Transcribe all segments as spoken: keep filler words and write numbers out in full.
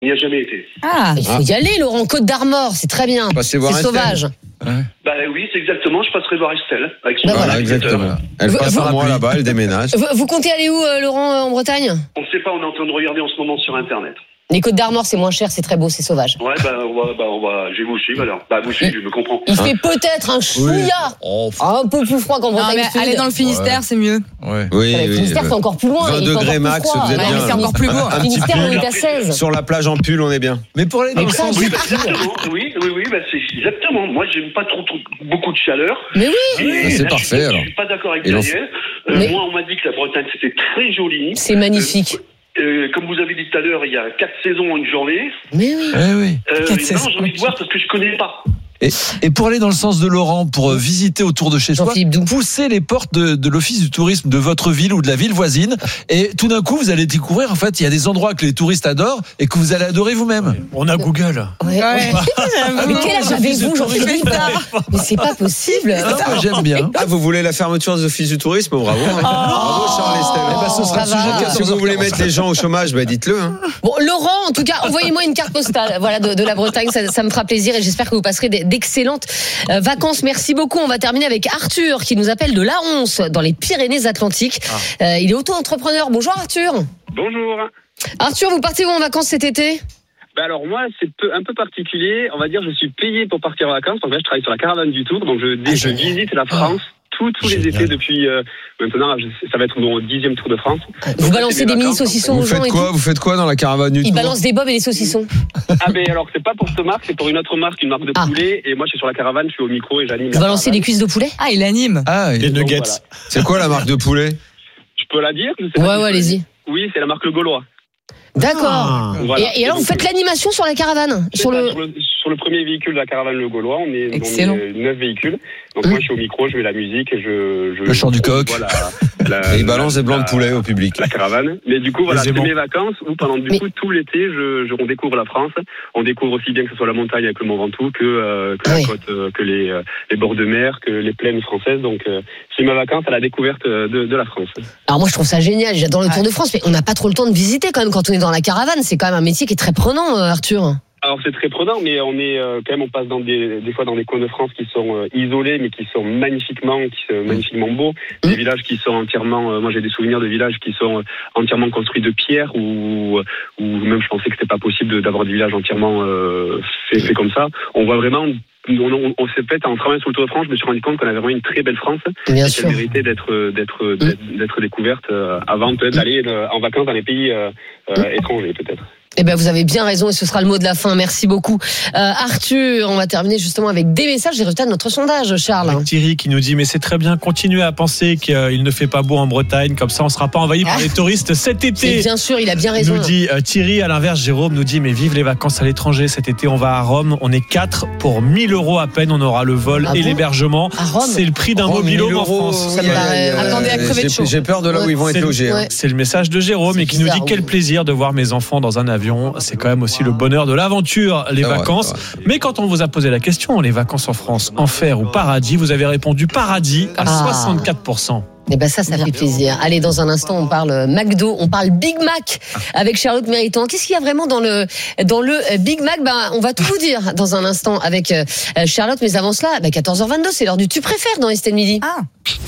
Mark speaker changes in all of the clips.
Speaker 1: Il n'y a jamais été.
Speaker 2: Ah, il faut ah. y aller, Laurent. Côte d'Armor, c'est très bien.
Speaker 3: Passez
Speaker 2: c'est sauvage.
Speaker 3: Ouais.
Speaker 1: Bah oui, c'est exactement. Je passerai voir Estelle. Avec son
Speaker 3: bah voilà, exactement. Elle vous, passe vous, un mois là-bas, elle déménage.
Speaker 2: Vous, vous comptez aller où, euh, Laurent, euh, en Bretagne?
Speaker 1: On ne sait pas. On est en train de regarder en ce moment sur Internet.
Speaker 2: Les Côtes d'Armor, c'est moins cher, c'est très beau, c'est sauvage.
Speaker 1: Ouais, bah on va, bah on va, je vais vous suivre alors. Bah vous suivez, je me comprends.
Speaker 2: Il hein? fait peut-être un chouïa, oui. oh, un peu plus froid qu'en Bretagne.
Speaker 4: Non, mais aller dans le Finistère, ouais. c'est mieux.
Speaker 3: Ouais. Oui,
Speaker 2: le Finistère, oui, c'est encore plus loin.
Speaker 3: vingt degrés max, vous êtes
Speaker 4: ouais,
Speaker 3: bien.
Speaker 4: C'est encore plus beau.
Speaker 2: Le Finistère, on est à seize.
Speaker 3: Sur la plage en pull, on est bien.
Speaker 5: Mais pour aller dans le sens,
Speaker 1: oui, exactement. Oui, oui, oui, bah c'est exactement. Moi, j'aime pas trop, trop beaucoup de chaleur.
Speaker 2: Mais oui.
Speaker 3: Et, bah, c'est
Speaker 1: là,
Speaker 3: parfait.
Speaker 1: Je,
Speaker 3: alors.
Speaker 1: je suis pas d'accord avec Daniel. Euh, mais... Moi, on m'a dit que la Bretagne c'était très joli.
Speaker 2: C'est magnifique.
Speaker 1: Euh, Euh, comme vous avez dit tout à l'heure, il y a quatre saisons en une journée.
Speaker 2: Mais oui.
Speaker 5: Eh oui.
Speaker 1: Euh, non, j'ai envie de voir parce que je connais pas.
Speaker 5: Et, et pour aller dans le sens de Laurent, pour visiter autour de chez soi, poussez les portes de, de l'office du tourisme de votre ville ou de la ville voisine, et tout d'un coup, vous allez découvrir, en fait, il y a des endroits que les touristes adorent et que vous allez adorer vous-même.
Speaker 6: On a Google.
Speaker 2: Ouais. Ouais. Mais quel âge avez-vous, Jean-Philippe? Mais c'est pas possible.
Speaker 5: Non, moi, j'aime bien.
Speaker 3: Ah, vous voulez la fermeture des offices du tourisme? Bravo. Hein. Oh. Bravo, Charles Estelle.
Speaker 5: Eh ben, ce sera
Speaker 2: ça
Speaker 5: sujet
Speaker 2: va.
Speaker 3: Si vous voulez mettre les gens au chômage, bah, dites-le. Hein.
Speaker 2: Bon, Laurent, en tout cas, envoyez-moi une carte postale, voilà, de, de la Bretagne, ça, ça me fera plaisir et j'espère que vous passerez d'excellentes Euh, vacances. Merci beaucoup. On va terminer avec Arthur qui nous appelle de Laonce dans les Pyrénées-Atlantiques. Ah. Euh, il est auto-entrepreneur. Bonjour Arthur.
Speaker 7: Bonjour.
Speaker 2: Arthur, vous partez où en vacances cet été?
Speaker 7: Bah alors moi c'est peu, un peu particulier. On va dire je suis payé pour partir en vacances. Donc là je travaille sur la caravane du Tour. Donc je, ah, je visite la France. Tous, tous les étés depuis euh, maintenant, ça va être mon dixième Tour de France.
Speaker 2: Vous donc, balancez des mini saucissons aux gens.
Speaker 3: Vous faites quoi? Vous faites quoi dans la caravane du Tour?
Speaker 2: Ils balancent des bobs et des saucissons.
Speaker 7: Ah ben alors c'est pas pour cette marque, c'est pour une autre marque, une marque de ah. poulet. Et moi je suis sur la caravane, je suis au micro et j'anime.
Speaker 2: Vous balancez des cuisses de poulet?
Speaker 4: Ah il anime.
Speaker 5: Ah
Speaker 6: des nuggets.
Speaker 7: Voilà.
Speaker 3: C'est quoi la marque de poulet?
Speaker 7: Je peux la dire?
Speaker 2: Ouais ouais, allez-y.
Speaker 7: Oui, c'est la marque Le Gaulois.
Speaker 2: D'accord. Ah. Voilà. Et, et alors, vous faites l'animation sur la caravane, sur le...
Speaker 7: sur le sur le premier véhicule de la caravane Le Gaulois. On est,
Speaker 4: Excellent.
Speaker 7: on est neuf véhicules. Donc mmh. moi, je suis au micro, je mets la musique, et je, je
Speaker 5: le chant du coq.
Speaker 7: Voilà, la,
Speaker 3: et il balance des blancs de poulet au public.
Speaker 7: La caravane. Mais du coup, voilà, c'est mes vacances où pendant du Mais... coup tout l'été, je, je on découvre la France. On découvre aussi bien que ce soit la montagne avec le Mont Ventoux que euh, que oui. la côte, euh, que les euh, les bords de mer, que les plaines françaises. Donc euh, c'est mes vacances à la découverte de de la France.
Speaker 2: Alors moi, je trouve ça génial. J'adore le Tour de France, mais on n'a pas trop le temps de visiter quand même quand on est dans la caravane. C'est quand même un métier qui est très prenant, Arthur.
Speaker 7: Alors c'est très prenant, mais on est euh, quand même on passe dans des des fois dans des coins de France qui sont euh, isolés, mais qui sont magnifiquement, qui sont magnifiquement beaux. Mmh. Des villages qui sont entièrement, euh, moi j'ai des souvenirs de villages qui sont euh, entièrement construits de pierre, ou ou même je pensais que c'était pas possible de, d'avoir des villages entièrement euh, faits fait comme ça. On voit vraiment. On, on, on s'est fait en travaillant sur le Tour de France, je me suis rendu compte qu'on avait vraiment une très belle France.
Speaker 2: Bien
Speaker 7: et
Speaker 2: sûr.
Speaker 7: Qui méritait d'être d'être d'être, mmh. d'être découverte euh, avant peut-être d'aller euh, en vacances dans les pays euh, euh, mmh. étrangers peut-être.
Speaker 2: Eh ben, vous avez bien raison et ce sera le mot de la fin. Merci beaucoup. Euh, Arthur, on va terminer justement avec des messages des résultats de notre sondage, Charles.
Speaker 6: Avec Thierry qui nous dit, mais c'est très bien, continuez à penser qu'il ne fait pas beau en Bretagne, comme ça on ne sera pas envahi ah. par les touristes cet été.
Speaker 2: C'est bien sûr, il a bien raison.
Speaker 6: Nous dit euh, Thierry, à l'inverse, Jérôme nous dit, mais vive les vacances à l'étranger, cet été on va à Rome, on est quatre pour mille euros à peine, on aura le vol ah et bon l'hébergement. C'est le prix d'un oh, mobil-home en France.
Speaker 2: Ça me paraît... Attendez à crever de chaud.
Speaker 3: J'ai peur de là où ils vont être logés.
Speaker 2: Ouais.
Speaker 6: C'est le message de Jérôme et qui nous dit, quel plaisir de voir mes enfants dans un avion, c'est quand même aussi le bonheur de l'aventure, les
Speaker 3: ouais,
Speaker 6: vacances.
Speaker 3: Ouais.
Speaker 6: Mais quand on vous a posé la question, les vacances en France, enfer ou paradis, vous avez répondu paradis à ah. soixante-quatre pour cent.
Speaker 2: Eh ben ça, ça fait plaisir. Allez, dans un instant, on parle McDo, on parle Big Mac avec Charlotte Méritant. Qu'est-ce qu'il y a vraiment dans le dans le Big Mac? Ben, on va tout vous dire dans un instant avec Charlotte. Mais avant cela, ben quatorze heures vingt-deux, c'est l'heure du Tu préfères dans Estelle Midi.
Speaker 4: Ah.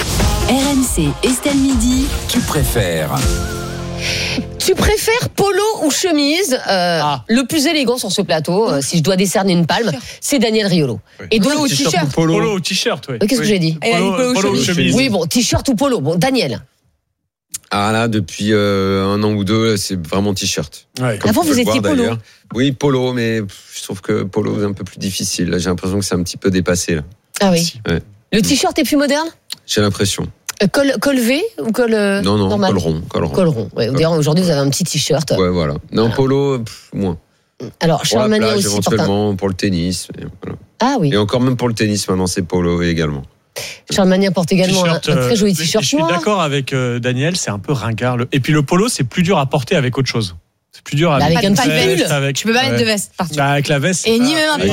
Speaker 8: R M C Estelle Midi.
Speaker 9: Tu préfères.
Speaker 2: Tu préfères polo ou chemise? euh, ah. Le plus élégant sur ce plateau, euh, si je dois décerner une palme, c'est Daniel Riolo.
Speaker 6: Oui.
Speaker 2: Et polo ou t-shirt?
Speaker 6: Polo. Polo ou t-shirt, oui.
Speaker 2: Qu'est-ce
Speaker 6: oui.
Speaker 2: que j'ai dit?
Speaker 6: Polo, polo, polo ou chemise.
Speaker 2: Oui, bon, t-shirt ou polo. Bon, Daniel.
Speaker 3: Ah là, depuis euh, un an ou deux, c'est vraiment t-shirt.
Speaker 2: Ouais. Avant, vous étiez polo. D'ailleurs.
Speaker 3: Oui, polo, mais je trouve que polo est un peu plus difficile. Là, j'ai l'impression que c'est un petit peu dépassé. Là.
Speaker 2: Ah oui.
Speaker 3: Ouais.
Speaker 2: Le t-shirt est plus moderne?
Speaker 3: J'ai l'impression.
Speaker 2: Col, col V ou col euh,
Speaker 3: non non
Speaker 2: normal?
Speaker 3: col rond col rond,
Speaker 2: col rond. Ouais, d'ailleurs aujourd'hui vous avez un petit t-shirt.
Speaker 3: Ouais voilà. Non voilà. Polo pff, moins.
Speaker 2: Alors Charles Magnin aussi
Speaker 3: éventuellement un... pour le tennis. Et voilà.
Speaker 2: Ah oui.
Speaker 3: Et encore même pour le tennis maintenant c'est polo également.
Speaker 2: Charles Magnin porte également un, un très joli t-shirt.
Speaker 6: Je suis
Speaker 2: noir.
Speaker 6: d'accord avec euh, Daniel, c'est un peu ringard. Et puis le polo c'est plus dur à porter avec autre chose. Plus dur
Speaker 2: avec,
Speaker 6: avec
Speaker 2: un petit
Speaker 4: pull.
Speaker 6: Avec,
Speaker 4: tu peux pas mettre
Speaker 6: ouais.
Speaker 4: de veste partout.
Speaker 6: Bah, avec la veste.
Speaker 4: Et ni même un pull.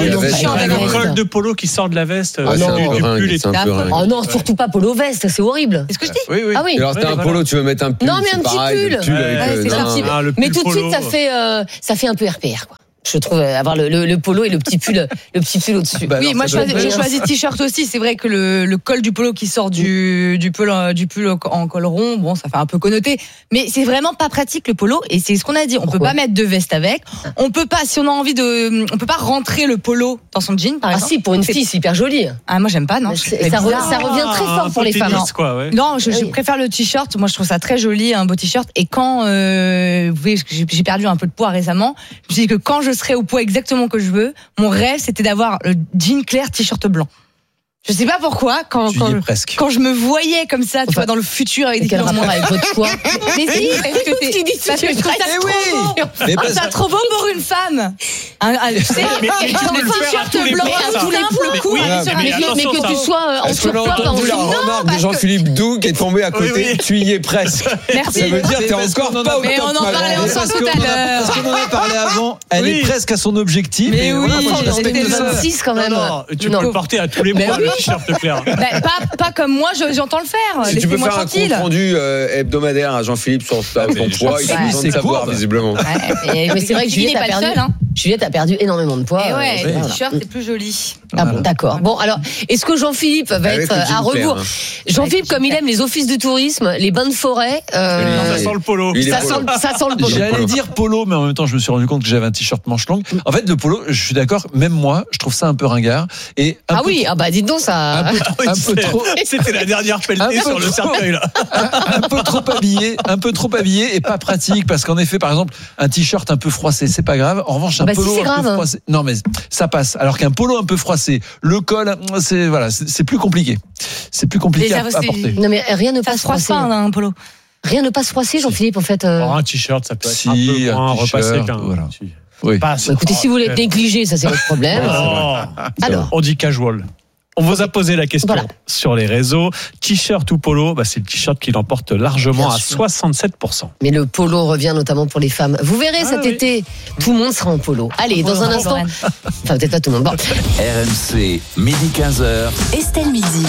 Speaker 6: Le col de polo qui sort de la veste.
Speaker 3: Ah,
Speaker 6: du,
Speaker 3: non,
Speaker 6: du
Speaker 3: ringue,
Speaker 6: pull et tout.
Speaker 2: Oh non, surtout pas polo veste, c'est horrible.
Speaker 4: C'est ce que je dis.
Speaker 6: Oui, oui.
Speaker 2: Ah oui.
Speaker 3: Alors, c'était un polo, tu veux mettre un pull.
Speaker 2: Non, mais un petit
Speaker 3: pareil,
Speaker 2: pull.
Speaker 3: le pull
Speaker 2: Ouais,
Speaker 3: avec,
Speaker 2: c'est
Speaker 3: euh,
Speaker 2: ça,
Speaker 3: non,
Speaker 2: petit-
Speaker 6: Ah, le
Speaker 2: mais
Speaker 6: pull
Speaker 2: tout de suite,
Speaker 6: polo.
Speaker 2: ça fait, euh, ça fait un peu R P R, quoi. Je trouve euh, avoir le, le, le polo et le petit pull, le petit pull au-dessus.
Speaker 3: Bah,
Speaker 4: Oui,
Speaker 3: alors,
Speaker 4: moi je
Speaker 3: ça doit
Speaker 4: choisis,
Speaker 3: être
Speaker 4: je choisis t-shirt aussi. C'est vrai que le, le col du polo qui sort du, du, pull, du pull en col rond, bon, ça fait un peu connoté. Mais c'est vraiment pas pratique le polo. Et c'est ce qu'on a dit. On
Speaker 2: Pourquoi
Speaker 4: peut pas mettre de veste avec. On peut pas, si on a envie de, on peut pas rentrer le polo dans son jean, par
Speaker 2: Ah
Speaker 4: exemple.
Speaker 2: si, pour une fille, c'est hyper joli.
Speaker 4: Ah, moi j'aime pas, non.
Speaker 2: C'est- ça, re- ça revient très
Speaker 6: Ah,
Speaker 2: fort
Speaker 6: un
Speaker 2: pour
Speaker 6: peu
Speaker 2: les femmes.
Speaker 6: tennis, quoi, ouais.
Speaker 4: Non, je, je
Speaker 2: Oui.
Speaker 4: préfère le t-shirt. Moi, je trouve ça très joli, un beau t-shirt. Et quand, euh, vous voyez, parce que j'ai j'ai perdu un peu de poids récemment, je me suis dit que quand je serai au poids exactement que je veux, mon rêve, c'était d'avoir le jean clair, t-shirt blanc. Je sais pas pourquoi, quand,
Speaker 5: Tu y
Speaker 4: quand,
Speaker 5: es
Speaker 4: je,
Speaker 5: presque.
Speaker 4: quand je me voyais comme ça, tu
Speaker 2: Enfin,
Speaker 4: vois, dans le futur avec des
Speaker 2: Quel
Speaker 4: kilos en
Speaker 2: rapport
Speaker 4: moins.
Speaker 2: avec votre choix?
Speaker 4: Mais si, parce que c'est-
Speaker 2: qu'il dit,
Speaker 4: parce que je trouve ça
Speaker 5: Eh
Speaker 4: trop
Speaker 5: oui.
Speaker 4: beau.
Speaker 5: Mais
Speaker 4: Ah,
Speaker 5: parce-
Speaker 4: ça trop beau pour une femme. Un, un, tu sais,
Speaker 6: Mais- mais tu
Speaker 4: un
Speaker 6: peux le faire à
Speaker 4: t-shirt
Speaker 6: tous les
Speaker 4: blanc,
Speaker 6: points,
Speaker 4: un
Speaker 6: ça.
Speaker 4: tout simple,
Speaker 6: Mais
Speaker 4: cool.
Speaker 6: oui,
Speaker 3: Voilà.
Speaker 6: mais
Speaker 2: Mais, mais
Speaker 6: attention,
Speaker 2: que
Speaker 6: ça.
Speaker 2: tu sois euh, en
Speaker 3: Est-ce qu'on a
Speaker 2: surpoids, pas en
Speaker 3: entendu la
Speaker 2: surpoids.
Speaker 3: remarque
Speaker 4: parce
Speaker 3: de Jean-Philippe Doux qui est tombé à côté?
Speaker 4: Oui, oui.
Speaker 3: Tu y es presque.
Speaker 4: Merci.
Speaker 3: Ça veut dire que t'es
Speaker 5: parce
Speaker 3: encore
Speaker 5: qu'on en a-
Speaker 3: pas au
Speaker 4: Mais
Speaker 3: top,
Speaker 4: on en
Speaker 3: ma
Speaker 4: parlait
Speaker 3: grande.
Speaker 4: ensemble
Speaker 5: Parce
Speaker 4: tout à
Speaker 5: qu'on en a-
Speaker 4: l'heure.
Speaker 5: parce qu'on en a parlé avant, elle
Speaker 6: Oui.
Speaker 5: est presque à son objectif.
Speaker 4: Mais
Speaker 5: et
Speaker 4: oui,
Speaker 5: voilà,
Speaker 4: j'ai
Speaker 5: faut respecter
Speaker 2: deux mille
Speaker 5: ça.
Speaker 2: vingt-six quand même.
Speaker 6: Non, non, tu
Speaker 2: Non.
Speaker 6: peux le porter à tous les
Speaker 2: Mais
Speaker 6: mois,
Speaker 2: oui.
Speaker 6: le t-shirt clair.
Speaker 4: Bah, pas, pas comme moi, je- j'entends le faire.
Speaker 3: Si tu peux
Speaker 4: Laissez-moi
Speaker 3: faire un
Speaker 4: tranquille.
Speaker 3: compte rendu euh, hebdomadaire à Jean-Philippe sur ta-
Speaker 6: mais
Speaker 3: ton
Speaker 6: je
Speaker 3: poids, il
Speaker 5: sais,
Speaker 3: a besoin de
Speaker 5: c'est
Speaker 3: savoir
Speaker 5: courbe.
Speaker 3: visiblement.
Speaker 4: Ouais, mais,
Speaker 2: Mais c'est vrai que
Speaker 4: il
Speaker 2: Juliette
Speaker 4: n'est
Speaker 2: a
Speaker 4: pas le
Speaker 2: perdu.
Speaker 4: seul, hein.
Speaker 2: Juliette a perdu énormément de poids.
Speaker 4: Et ouais,
Speaker 2: euh,
Speaker 4: le
Speaker 2: voilà.
Speaker 4: t-shirt, c'est plus joli.
Speaker 2: Ah bon, d'accord. Bon, alors, est-ce que Jean-Philippe va
Speaker 3: Avec
Speaker 2: être
Speaker 3: le
Speaker 2: euh,
Speaker 3: jean
Speaker 2: à rebours?
Speaker 3: clair, hein.
Speaker 2: Jean-Philippe,
Speaker 4: Avec le
Speaker 2: comme il
Speaker 4: jean
Speaker 2: aime les offices de tourisme, les bains de forêt, euh,
Speaker 3: Oui.
Speaker 6: Ça sent le polo.
Speaker 3: Il est
Speaker 2: ça,
Speaker 3: polo.
Speaker 2: sent, ça sent le polo.
Speaker 5: J'allais dire polo, mais en même temps, je me suis rendu compte que j'avais un t-shirt manche longue. En fait, le polo, je suis d'accord, même moi, je trouve ça un peu ringard. Et un
Speaker 2: Ah
Speaker 5: peu
Speaker 2: oui, ah bah dites donc ça.
Speaker 5: un peu, trop- un peu trop,
Speaker 6: C'était la dernière
Speaker 5: Un
Speaker 6: pelletée
Speaker 5: peu
Speaker 6: sur le
Speaker 5: trop.
Speaker 6: cercueil, là.
Speaker 5: un peu trop habillé, un peu trop habillé et pas pratique parce qu'en effet, par exemple, un t-shirt un peu froissé, c'est pas grave. En revanche, un
Speaker 2: Bah si,
Speaker 5: polo
Speaker 2: c'est
Speaker 5: un
Speaker 2: grave.
Speaker 5: peu froissé, non mais ça passe. Alors qu'un polo un peu froissé, le col, c'est voilà, c'est c'est plus compliqué. C'est plus compliqué
Speaker 4: Mais ça,
Speaker 5: à, à
Speaker 4: c'est-
Speaker 5: porter.
Speaker 2: Non mais rien ne
Speaker 4: Ça
Speaker 2: passe
Speaker 4: se froisse
Speaker 2: froissé.
Speaker 4: pas, un polo.
Speaker 2: Rien ne passe froissé, Jean-Philippe, en fait. euh.
Speaker 6: Oh, un t-shirt, ça peut être
Speaker 5: Si,
Speaker 6: un peu
Speaker 5: un
Speaker 6: moins
Speaker 5: t-shirt,
Speaker 6: repassé qu'un.
Speaker 5: voilà.
Speaker 6: Si.
Speaker 5: Oui.
Speaker 6: Pas-
Speaker 2: Bah, écoutez, si vous voulez être négligé, ça c'est votre problème.
Speaker 6: Oh.
Speaker 2: Alors,
Speaker 6: On dit casual. On vous a posé la question
Speaker 2: Voilà.
Speaker 6: sur les réseaux. T-shirt ou polo, bah, c'est le t-shirt qui l'emporte largement
Speaker 2: Bien
Speaker 6: à
Speaker 2: sûr.
Speaker 6: soixante-sept pour cent.
Speaker 2: mais le polo revient notamment pour les femmes. Vous verrez cet
Speaker 6: oui.
Speaker 2: été, tout le monde sera en polo. Allez, dans un instant. Enfin, peut-être pas tout le monde. Bon.
Speaker 9: R M C, midi quinze heures.
Speaker 8: Estelle Midi.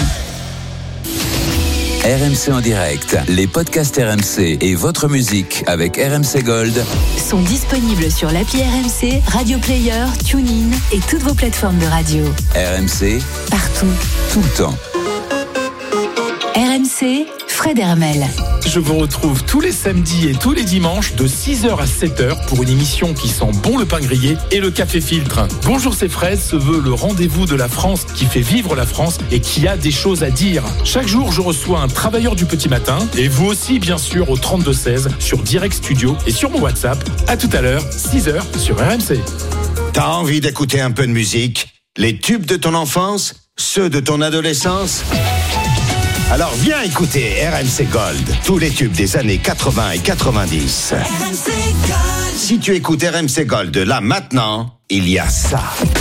Speaker 9: R M C en direct. Les podcasts R M C et votre musique avec R M C Gold.
Speaker 8: Sont disponibles sur l'appli R M C, Radio Player, TuneIn et toutes vos plateformes de radio.
Speaker 9: R M C,
Speaker 8: Partout.
Speaker 9: tout le temps.
Speaker 8: R M C, Fred Hermel.
Speaker 10: Je vous retrouve tous les samedis et tous les dimanches de six heures à sept heures pour une émission qui sent bon le pain grillé et le café filtre. Bonjour, c'est Fred se veut le rendez-vous de la France qui fait vivre la France et qui a des choses à dire. Chaque jour, je reçois un travailleur du petit matin et vous aussi, bien sûr, au trente-deux seize sur Direct Studio et sur mon WhatsApp. À tout à l'heure, six heures sur R M C.
Speaker 11: T'as envie d'écouter un peu de musique? Les tubes de ton enfance? Ceux de ton adolescence? Alors viens écouter R M C Gold, tous les tubes des années quatre-vingts et quatre-vingt-dix. Si tu écoutes R M C Gold là maintenant, il y a ça.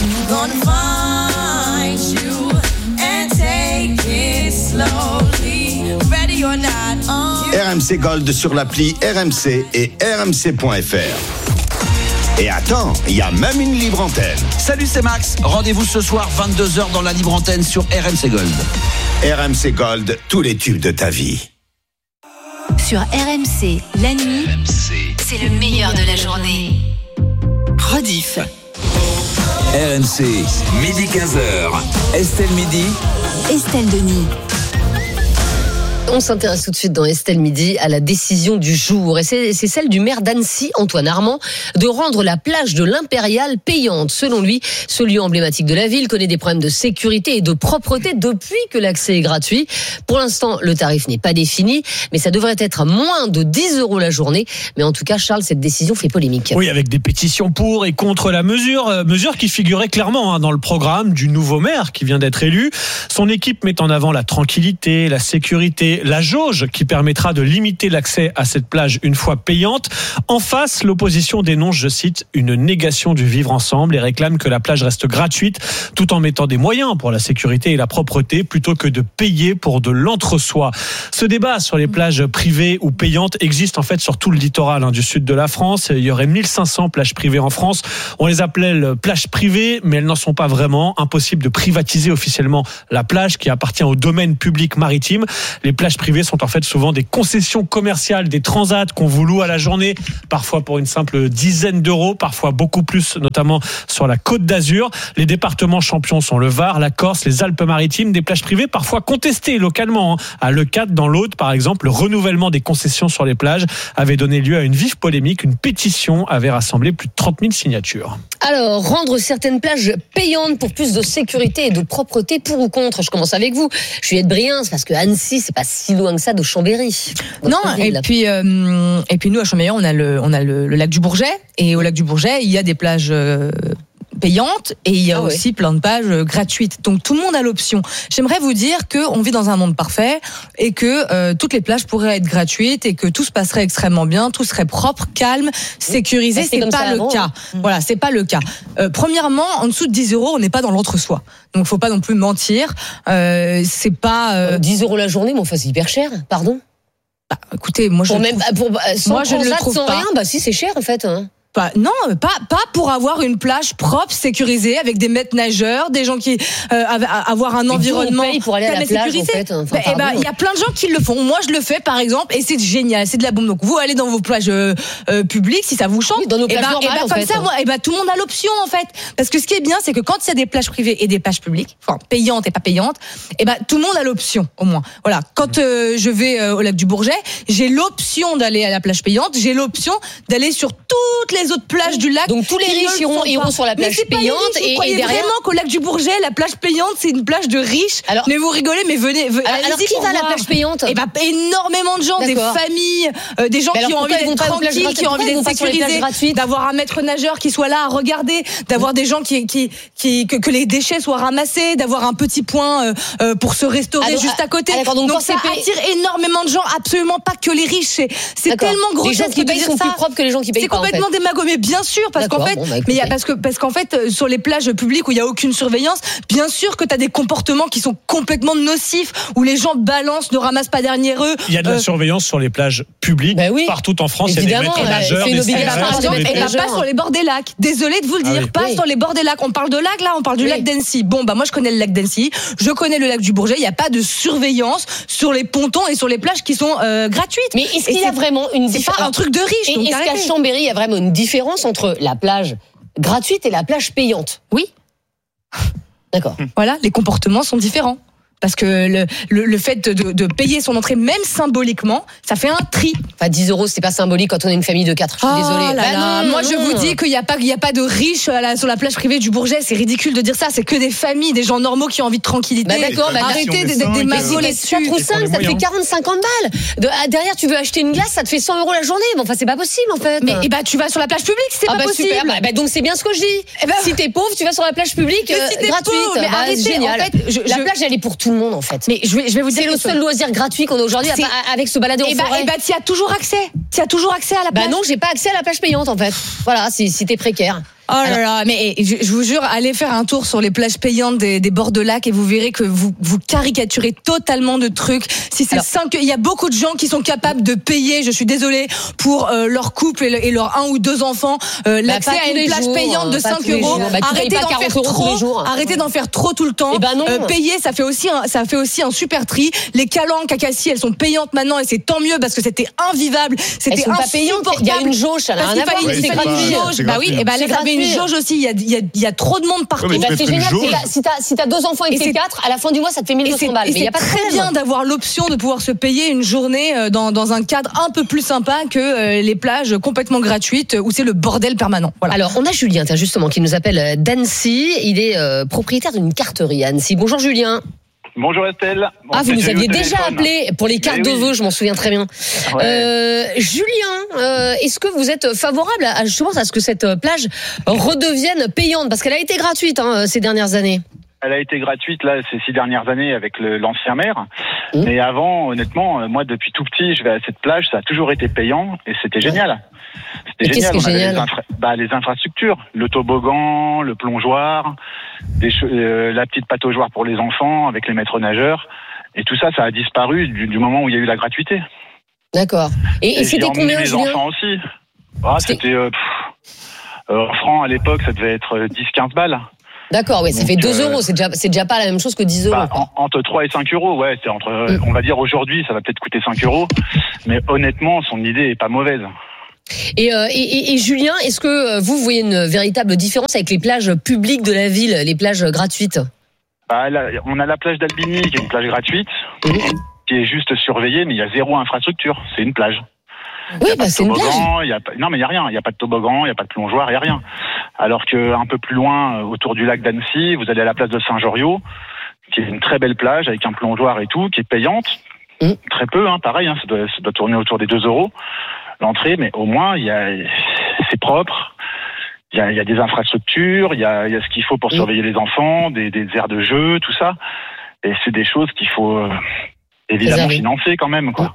Speaker 11: R M C Gold sur l'appli R M C et R M C point F R. Et attends, il y a même une libre antenne.
Speaker 12: Salut, c'est Max. Rendez-vous ce soir vingt-deux heures dans la libre antenne sur R M C Gold.
Speaker 11: R M C Gold, tous les tubes de ta vie.
Speaker 8: Sur R M C, la nuit, c'est le meilleur de la journée. Rediff.
Speaker 9: R M C, midi quinze heures. Estelle Midi.
Speaker 8: Estelle Denis.
Speaker 2: On s'intéresse tout de suite dans Estelle Midi à la décision du jour. Et c'est, c'est celle du maire d'Annecy, Antoine Armand, de rendre la plage de l'Impérial payante. Selon lui, ce lieu emblématique de la ville connaît des problèmes de sécurité et de propreté depuis que l'accès est gratuit. Pour l'instant, le tarif n'est pas défini, mais ça devrait être moins de dix euros la journée. Mais en tout cas, Charles, cette décision fait polémique.
Speaker 6: Oui, avec des pétitions pour et contre la mesure. Euh, mesure qui figurait clairement hein, dans le programme du nouveau maire qui vient d'être élu. Son équipe met en avant la tranquillité, la sécurité, supprimer la jauge qui permettra de limiter l'accès à cette plage une fois payante. En face, l'opposition dénonce, je cite, une négation du vivre ensemble et réclame que la plage reste gratuite tout en mettant des moyens pour la sécurité et la propreté plutôt que de payer pour de l'entre-soi. Ce débat sur les plages privées ou payantes existe en fait sur tout le littoral hein, du sud de la France. Il y aurait mille cinq cents plages privées en France. On les appelait plages privées, mais elles n'en sont pas vraiment. Impossible de privatiser officiellement la plage qui appartient au domaine public maritime. Les plages privées sont en fait souvent des concessions commerciales, des transats qu'on vous loue à la journée, parfois pour une simple dizaine d'euros, parfois beaucoup plus, notamment sur la Côte d'Azur. Les départements champions sont le Var, la Corse, les Alpes-Maritimes, des plages privées parfois contestées localement. À Leucate, dans l'Aude, par exemple, le renouvellement des concessions sur les plages avait donné lieu à une vive polémique. Une pétition avait rassemblé plus de trente mille signatures.
Speaker 2: Alors, rendre certaines plages payantes pour plus de sécurité et de propreté, pour ou contre? Je commence avec vous, Juliette Briens, parce que Annecy, c'est pas si loin que ça de Chambéry.
Speaker 4: Non, ville. et puis euh, et puis nous à Chambéry, on a le on a le, le lac du Bourget, et au lac du Bourget, il y a des plages euh, payantes et il y a ah aussi ouais. plein de pages gratuites. Donc tout le monde a l'option. J'aimerais vous dire que on vit dans un monde parfait et que euh, toutes les plages pourraient être gratuites et que tout se passerait extrêmement bien, tout serait propre, calme, sécurisé. C'est, c'est pas le cas. Mmh. Voilà, c'est pas le cas. Euh, premièrement, en dessous de dix euros, on n'est pas dans l'entre-soi. Donc faut pas non plus mentir. Euh, c'est pas euh...
Speaker 2: dix euros la journée, mais enfin c'est hyper cher. Pardon.
Speaker 4: Bah, écoutez, moi je
Speaker 2: pour
Speaker 4: le
Speaker 2: même
Speaker 4: trouve...
Speaker 2: pour sans
Speaker 4: moi je ne le trouve
Speaker 2: sans
Speaker 4: pas.
Speaker 2: rien, bah si c'est cher en fait. Hein.
Speaker 4: Pas, non, pas pas pour avoir une plage propre, sécurisée, avec des maîtres nageurs, des gens qui euh, avoir un
Speaker 2: et
Speaker 4: environnement
Speaker 2: pour aller à la plage, en fait, enfin,
Speaker 4: bah, et bah, il y a plein de gens qui le font. Moi, je le fais par exemple, et c'est génial, c'est de la bombe. Donc vous allez dans vos plages euh, euh, publiques, si ça vous chante,
Speaker 2: oui, dans nos plages
Speaker 4: et bah,
Speaker 2: normales,
Speaker 4: et bah, comme
Speaker 2: fait,
Speaker 4: ça,
Speaker 2: hein.
Speaker 4: moi, et bah, tout le monde a l'option en fait. Parce que ce qui est bien, c'est que quand il y a des plages privées et des plages publiques, enfin payantes et pas payantes, et bah tout le monde a l'option au moins. Voilà. Quand euh, je vais euh, au lac du Bourget, j'ai l'option d'aller à la plage payante, j'ai l'option d'aller sur toutes les autres plages du lac.
Speaker 2: Donc tous les riches iront, iront sur la plage payante
Speaker 4: riches,
Speaker 2: et,
Speaker 4: vous
Speaker 2: et derrière.
Speaker 4: Vraiment qu'au lac du Bourget, la plage payante, c'est une plage de riches. Alors, mais vous rigolez, mais venez. venez
Speaker 2: alors, alors qui va à la plage payante?
Speaker 4: Eh ben énormément de gens, D'accord. des familles, euh, des gens qui ont envie d'être tranquilles, qui ont envie d'être sécurisés, d'avoir un maître nageur qui soit là à regarder, d'avoir des gens qui qui qui que, que les déchets soient ramassés, d'avoir un petit point euh, euh, pour se restaurer alors, juste à côté.
Speaker 2: Alors, donc,
Speaker 4: donc ça pay... attire énormément de gens, absolument pas que les riches. C'est, c'est tellement grotesque.
Speaker 2: Les gens qui payent sont
Speaker 4: ça.
Speaker 2: plus propres que les gens qui payent
Speaker 4: c'est
Speaker 2: pas.
Speaker 4: C'est complètement
Speaker 2: en fait.
Speaker 4: démagogue, mais bien sûr, parce qu'en fait, bon, bah, mais il y a parce que parce qu'en fait, sur les plages publiques où il y a aucune surveillance, bien sûr que tu as des comportements qui sont complètement nocifs, où les gens balancent, ne ramassent pas derrière eux.
Speaker 6: Il y a de la euh... surveillance sur les plages publiques bah oui. partout en France.
Speaker 2: Évidemment,
Speaker 6: il y a des maîtres nageurs,
Speaker 2: c'est une
Speaker 6: des
Speaker 2: obligation.
Speaker 4: Et bah, pas sur les bords des lacs. Désolé de vous le dire, ah oui. pas oui. sur les bords des lacs. On parle de lac là, on parle du oui. lac d'Annecy. Bon bah moi je connais le lac d'Annecy, je connais le lac du Bourget. Il y a pas de surveillance sur les pontons et sur les plages qui sont euh, gratuites.
Speaker 2: Mais est-ce qu'il y a vraiment une
Speaker 4: différence? C'est pas un truc de riche.
Speaker 2: Et est-ce qu'à Chambéry il y a vraiment une différence entre la plage gratuite et la plage payante?
Speaker 4: Oui.
Speaker 2: D'accord.
Speaker 4: Voilà, les comportements sont différents. Parce que le, le, le fait de, de payer son entrée, même symboliquement, ça fait un tri.
Speaker 2: Enfin, dix euros, c'est pas symbolique quand on est une famille de quatre. Je suis
Speaker 4: oh
Speaker 2: désolée.
Speaker 4: Là bah là. Non, Moi, non. je vous dis qu'il n'y a pas, il y a pas de riches à la, sur la plage privée du Bourget. C'est ridicule de dire ça. C'est que des familles, des gens normaux qui ont envie de tranquillité.
Speaker 2: Bah d'accord, bah
Speaker 4: arrêtez d'être des magots là-dessus.
Speaker 2: quatre ou cinq, ça te fait quarante cinquante balles. De, derrière, tu veux acheter une glace, ça te fait cent euros la journée. Bon, enfin, c'est pas possible, en fait.
Speaker 4: Mais et bah, tu vas sur la plage publique, c'est
Speaker 2: ah
Speaker 4: pas
Speaker 2: bah,
Speaker 4: possible.
Speaker 2: Super. Bah, bah, donc, c'est bien ce que je dis. Eh ben, si t'es pauvre, tu vas sur la plage publique euh, si gratuite. Pauvre, mais bah, arrêtez, génial. En fait, je, la je... plage, elle est pour tout le monde, en fait.
Speaker 4: Mais je vais, je vais vous dire.
Speaker 2: C'est le seul loisir gratuit qu'on a aujourd'hui avec se balader en
Speaker 4: et bah,
Speaker 2: forêt.
Speaker 4: Et bah, tu as toujours accès. Tu as toujours accès à la plage.
Speaker 2: Bah non, j'ai pas accès à la plage payante, en fait. Voilà, si, si t'es précaire.
Speaker 4: Oh là là, mais je, je vous jure, allez faire un tour sur les plages payantes des, des bords de lac et vous verrez que vous, vous caricaturez totalement de trucs. Si c'est cinq, il y a beaucoup de gens qui sont capables de payer, je suis désolée, pour euh, leur couple et, et leurs un ou deux enfants, euh, l'accès bah, à une plage jours, payante de cinq euros. Bah, arrêtez d'en faire trop, arrêtez d'en faire trop tout le temps.
Speaker 2: Bah non.
Speaker 4: Euh, payer, ça fait aussi un, ça fait aussi un super tri. Les calanques à Cassis, elles sont payantes maintenant et c'est tant mieux parce que c'était invivable, c'était insupportable.
Speaker 2: Il y a une jauge, ça n'a rien à voir.
Speaker 4: C'est gratuit. Bah oui, et bah là, ça avait une jauge aussi. Il y a, il y a, il y a trop de monde partout.
Speaker 2: Ouais, bah, c'est génial. Si t'as, si t'as deux enfants et que t'es quatre, à la fin du mois, ça te fait mille deux cents balles.
Speaker 4: Et mais c'est y a pas très bien d'avoir l'option de pouvoir se payer une journée dans, dans un cadre un peu plus sympa que les plages complètement gratuites où c'est le bordel permanent. Voilà.
Speaker 2: Alors, on a Julien, tiens, justement, qui nous appelle d'Annecy. Il est euh, propriétaire d'une carterie à Annecy. Bonjour Julien.
Speaker 13: Bonjour Estelle. Bon,
Speaker 2: ah, vous nous aviez déjà appelé pour les cartes oui. de vœux, je m'en souviens très bien. Ouais. Euh, Julien, euh, est-ce que vous êtes favorable à, justement à ce que cette plage redevienne payante? Parce qu'elle a été gratuite hein, ces dernières années.
Speaker 13: elle a été gratuite là ces six dernières années avec le, l'ancien maire. Mmh. Mais avant, honnêtement, moi depuis tout petit, je vais à cette plage, ça a toujours été payant et c'était génial. C'était
Speaker 2: et
Speaker 13: génial.
Speaker 2: Qu'est-ce
Speaker 13: On
Speaker 2: que
Speaker 13: avait
Speaker 2: génial
Speaker 13: les, infra- bah, les infrastructures, le toboggan, le plongeoir, des cho- euh, la petite pataugeoire pour les enfants avec les maîtres nageurs. Et tout ça, ça a disparu du, du moment où il y a eu la gratuité.
Speaker 2: D'accord. Et, et,
Speaker 13: et
Speaker 2: c'était combien,
Speaker 13: les
Speaker 2: Julien?
Speaker 13: enfants aussi. Ah, c'était c'était euh, pff, euh, franc à l'époque, ça devait être dix à quinze balles.
Speaker 2: D'accord, oui, ça
Speaker 13: Donc,
Speaker 2: fait deux
Speaker 13: euh,
Speaker 2: euros. C'est déjà, c'est déjà pas la même chose que dix euros.
Speaker 13: Bah, en, entre trois et cinq euros, ouais. C'est entre,
Speaker 2: mm.
Speaker 13: on va dire aujourd'hui, ça va peut-être coûter cinq euros. Mais honnêtement, son idée est pas mauvaise.
Speaker 2: Et, euh, et, et, et Julien, est-ce que vous voyez une véritable différence avec les plages publiques de la ville, les plages gratuites?
Speaker 13: Bah, là, on a la plage d'Albigny, qui est une plage gratuite, mmh. qui est juste surveillée, mais il y a zéro infrastructure. C'est une plage.
Speaker 2: Oui, bah c'est une plage.
Speaker 13: Y a pas, non, mais il n'y a rien. Il n'y a pas de toboggan, il n'y a pas de plongeoir, il n'y a rien. Alors qu'un peu plus loin, autour du lac d'Annecy, vous allez à la place de Saint-Joriot, qui est une très belle plage avec un plongeoir et tout, qui est payante. Mmh. Très peu, hein, pareil, hein, ça, doit, ça doit tourner autour des deux euros l'entrée, mais au moins, il y a, c'est propre. Il y a, il y a des infrastructures, il y a, il y a ce qu'il faut pour surveiller les enfants, des, des aires de jeu, tout ça. Et c'est des choses qu'il faut euh, évidemment financer quand même, quoi.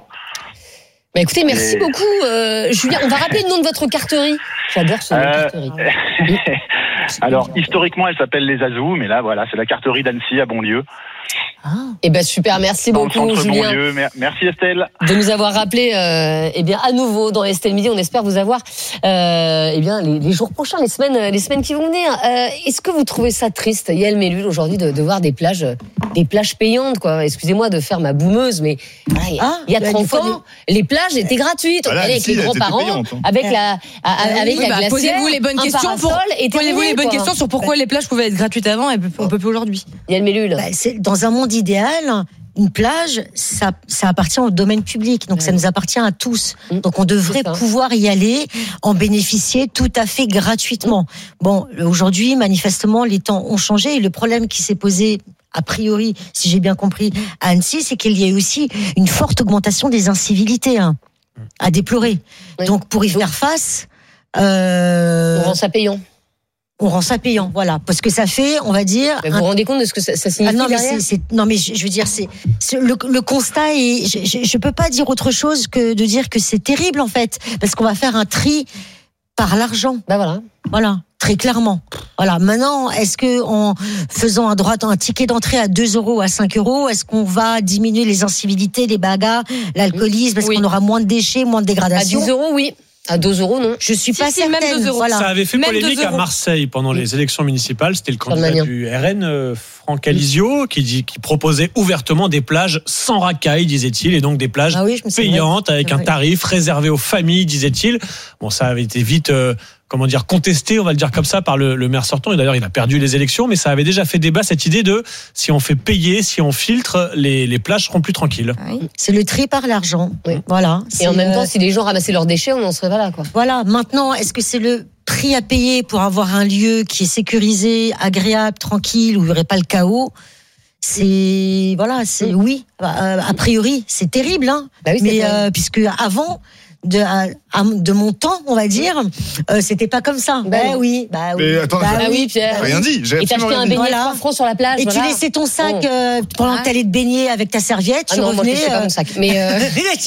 Speaker 2: Bah écoutez, merci Et... beaucoup, euh, Julien. On va rappeler le nom de votre carterie. J'adore ce nom de carterie.
Speaker 13: Euh... Alors, historiquement, elle s'appelle les Azous, mais là, voilà, c'est la carterie d'Annecy à Bonlieu.
Speaker 2: Ah. Eh ben super, merci
Speaker 13: dans
Speaker 2: beaucoup, Julien.
Speaker 13: Bonlieu. Merci Estelle
Speaker 2: de nous avoir rappelé. Euh, eh bien, à nouveau dans Estelle Midi, on espère vous avoir. Euh, eh bien, les, les jours prochains, les semaines, les semaines qui vont venir. Euh, est-ce que vous trouvez ça triste, Yael Mellul, aujourd'hui, de, de voir des plages, des plages payantes, quoi? Excusez-moi de faire ma boumeuse, mais voilà, il y a, ah, il y a trente ans, des... les plages étaient gratuites. On voilà, allait avec si, les grands-parents, payantes, hein. avec la, à, avec oui, la bah, glacière.
Speaker 4: Posez-vous les bonnes questions pour. Posez-vous les bonnes quoi. questions sur pourquoi bah. les plages pouvaient être gratuites avant et on peut plus aujourd'hui.
Speaker 2: Yael Mellul.
Speaker 14: Bah, c'est dans un monde idéal. Une plage, ça, ça appartient au domaine public, donc ouais. ça nous appartient à tous. Donc on devrait pouvoir y aller, en bénéficier tout à fait gratuitement. Bon, aujourd'hui, manifestement, les temps ont changé et le problème qui s'est posé, a priori, si j'ai bien compris, à Annecy, c'est qu'il y a eu aussi une forte augmentation des incivilités hein, à déplorer. Oui. Donc pour y faire face, euh,
Speaker 2: on rend ça payant.
Speaker 14: On rend ça payant, voilà, parce que ça fait, on va dire.
Speaker 2: Mais vous vous rendez compte de ce que ça, ça signifie
Speaker 14: ah non, mais
Speaker 2: derrière
Speaker 14: c'est, c'est, non, mais je, je veux dire, c'est, c'est le, le constat est. Je, je, je peux pas dire autre chose que de dire que c'est terrible en fait, parce qu'on va faire un tri par l'argent.
Speaker 2: Ben voilà.
Speaker 14: Voilà, très clairement. Voilà. Maintenant, est-ce que en faisant un droit, un ticket d'entrée à deux euros, à cinq euros, est-ce qu'on va diminuer les incivilités, les bagarres, l'alcoolisme, parce oui. qu'on aura moins de déchets, moins de dégradation?
Speaker 2: À dix euros, oui. À deux euros, non.
Speaker 14: Je suis
Speaker 2: si,
Speaker 14: pas
Speaker 2: si,
Speaker 14: certaine.
Speaker 2: Même deux euros.
Speaker 14: Voilà.
Speaker 6: Ça avait fait même polémique à Marseille pendant les élections municipales. C'était le candidat du R N, euh, Franck Alizio, qui, dit, qui proposait ouvertement des plages sans racailles, disait-il, et donc des plages ah oui, payantes avec un tarif réservé aux familles, disait-il. Bon, ça avait été vite... Euh, comment dire, contesté, on va le dire comme ça, par le, le maire sortant. Et d'ailleurs, il a perdu les élections, mais ça avait déjà fait débat, cette idée de si on fait payer, si on filtre, les, les plages seront plus tranquilles.
Speaker 14: Oui. C'est le tri par l'argent. Oui. Voilà.
Speaker 2: Et c'est en même temps, si les gens ramassaient leurs déchets, on n'en serait pas là, quoi.
Speaker 14: Voilà. Maintenant, est-ce que c'est le prix à payer pour avoir un lieu qui est sécurisé, agréable, tranquille, où il n'y aurait pas le chaos? C'est, voilà, c'est, oui. Euh, a priori, c'est terrible, hein. Bah oui, mais, euh, puisque avant, de, à, de mon temps, on va dire, euh, c'était pas comme ça. Bah, bah oui, bah oui.
Speaker 15: Mais attends,
Speaker 2: bah oui, Pierre.
Speaker 15: Rien dit. J'ai
Speaker 2: et t'achetais un beignet voilà. trois francs sur la plage.
Speaker 14: Et
Speaker 2: voilà.
Speaker 14: tu laissais ton sac euh, pendant ah. que t'allais te baigner avec ta serviette.
Speaker 2: Ah
Speaker 14: tu
Speaker 2: non,
Speaker 14: revenais.
Speaker 2: Moi, je pas mon sac. Mais euh...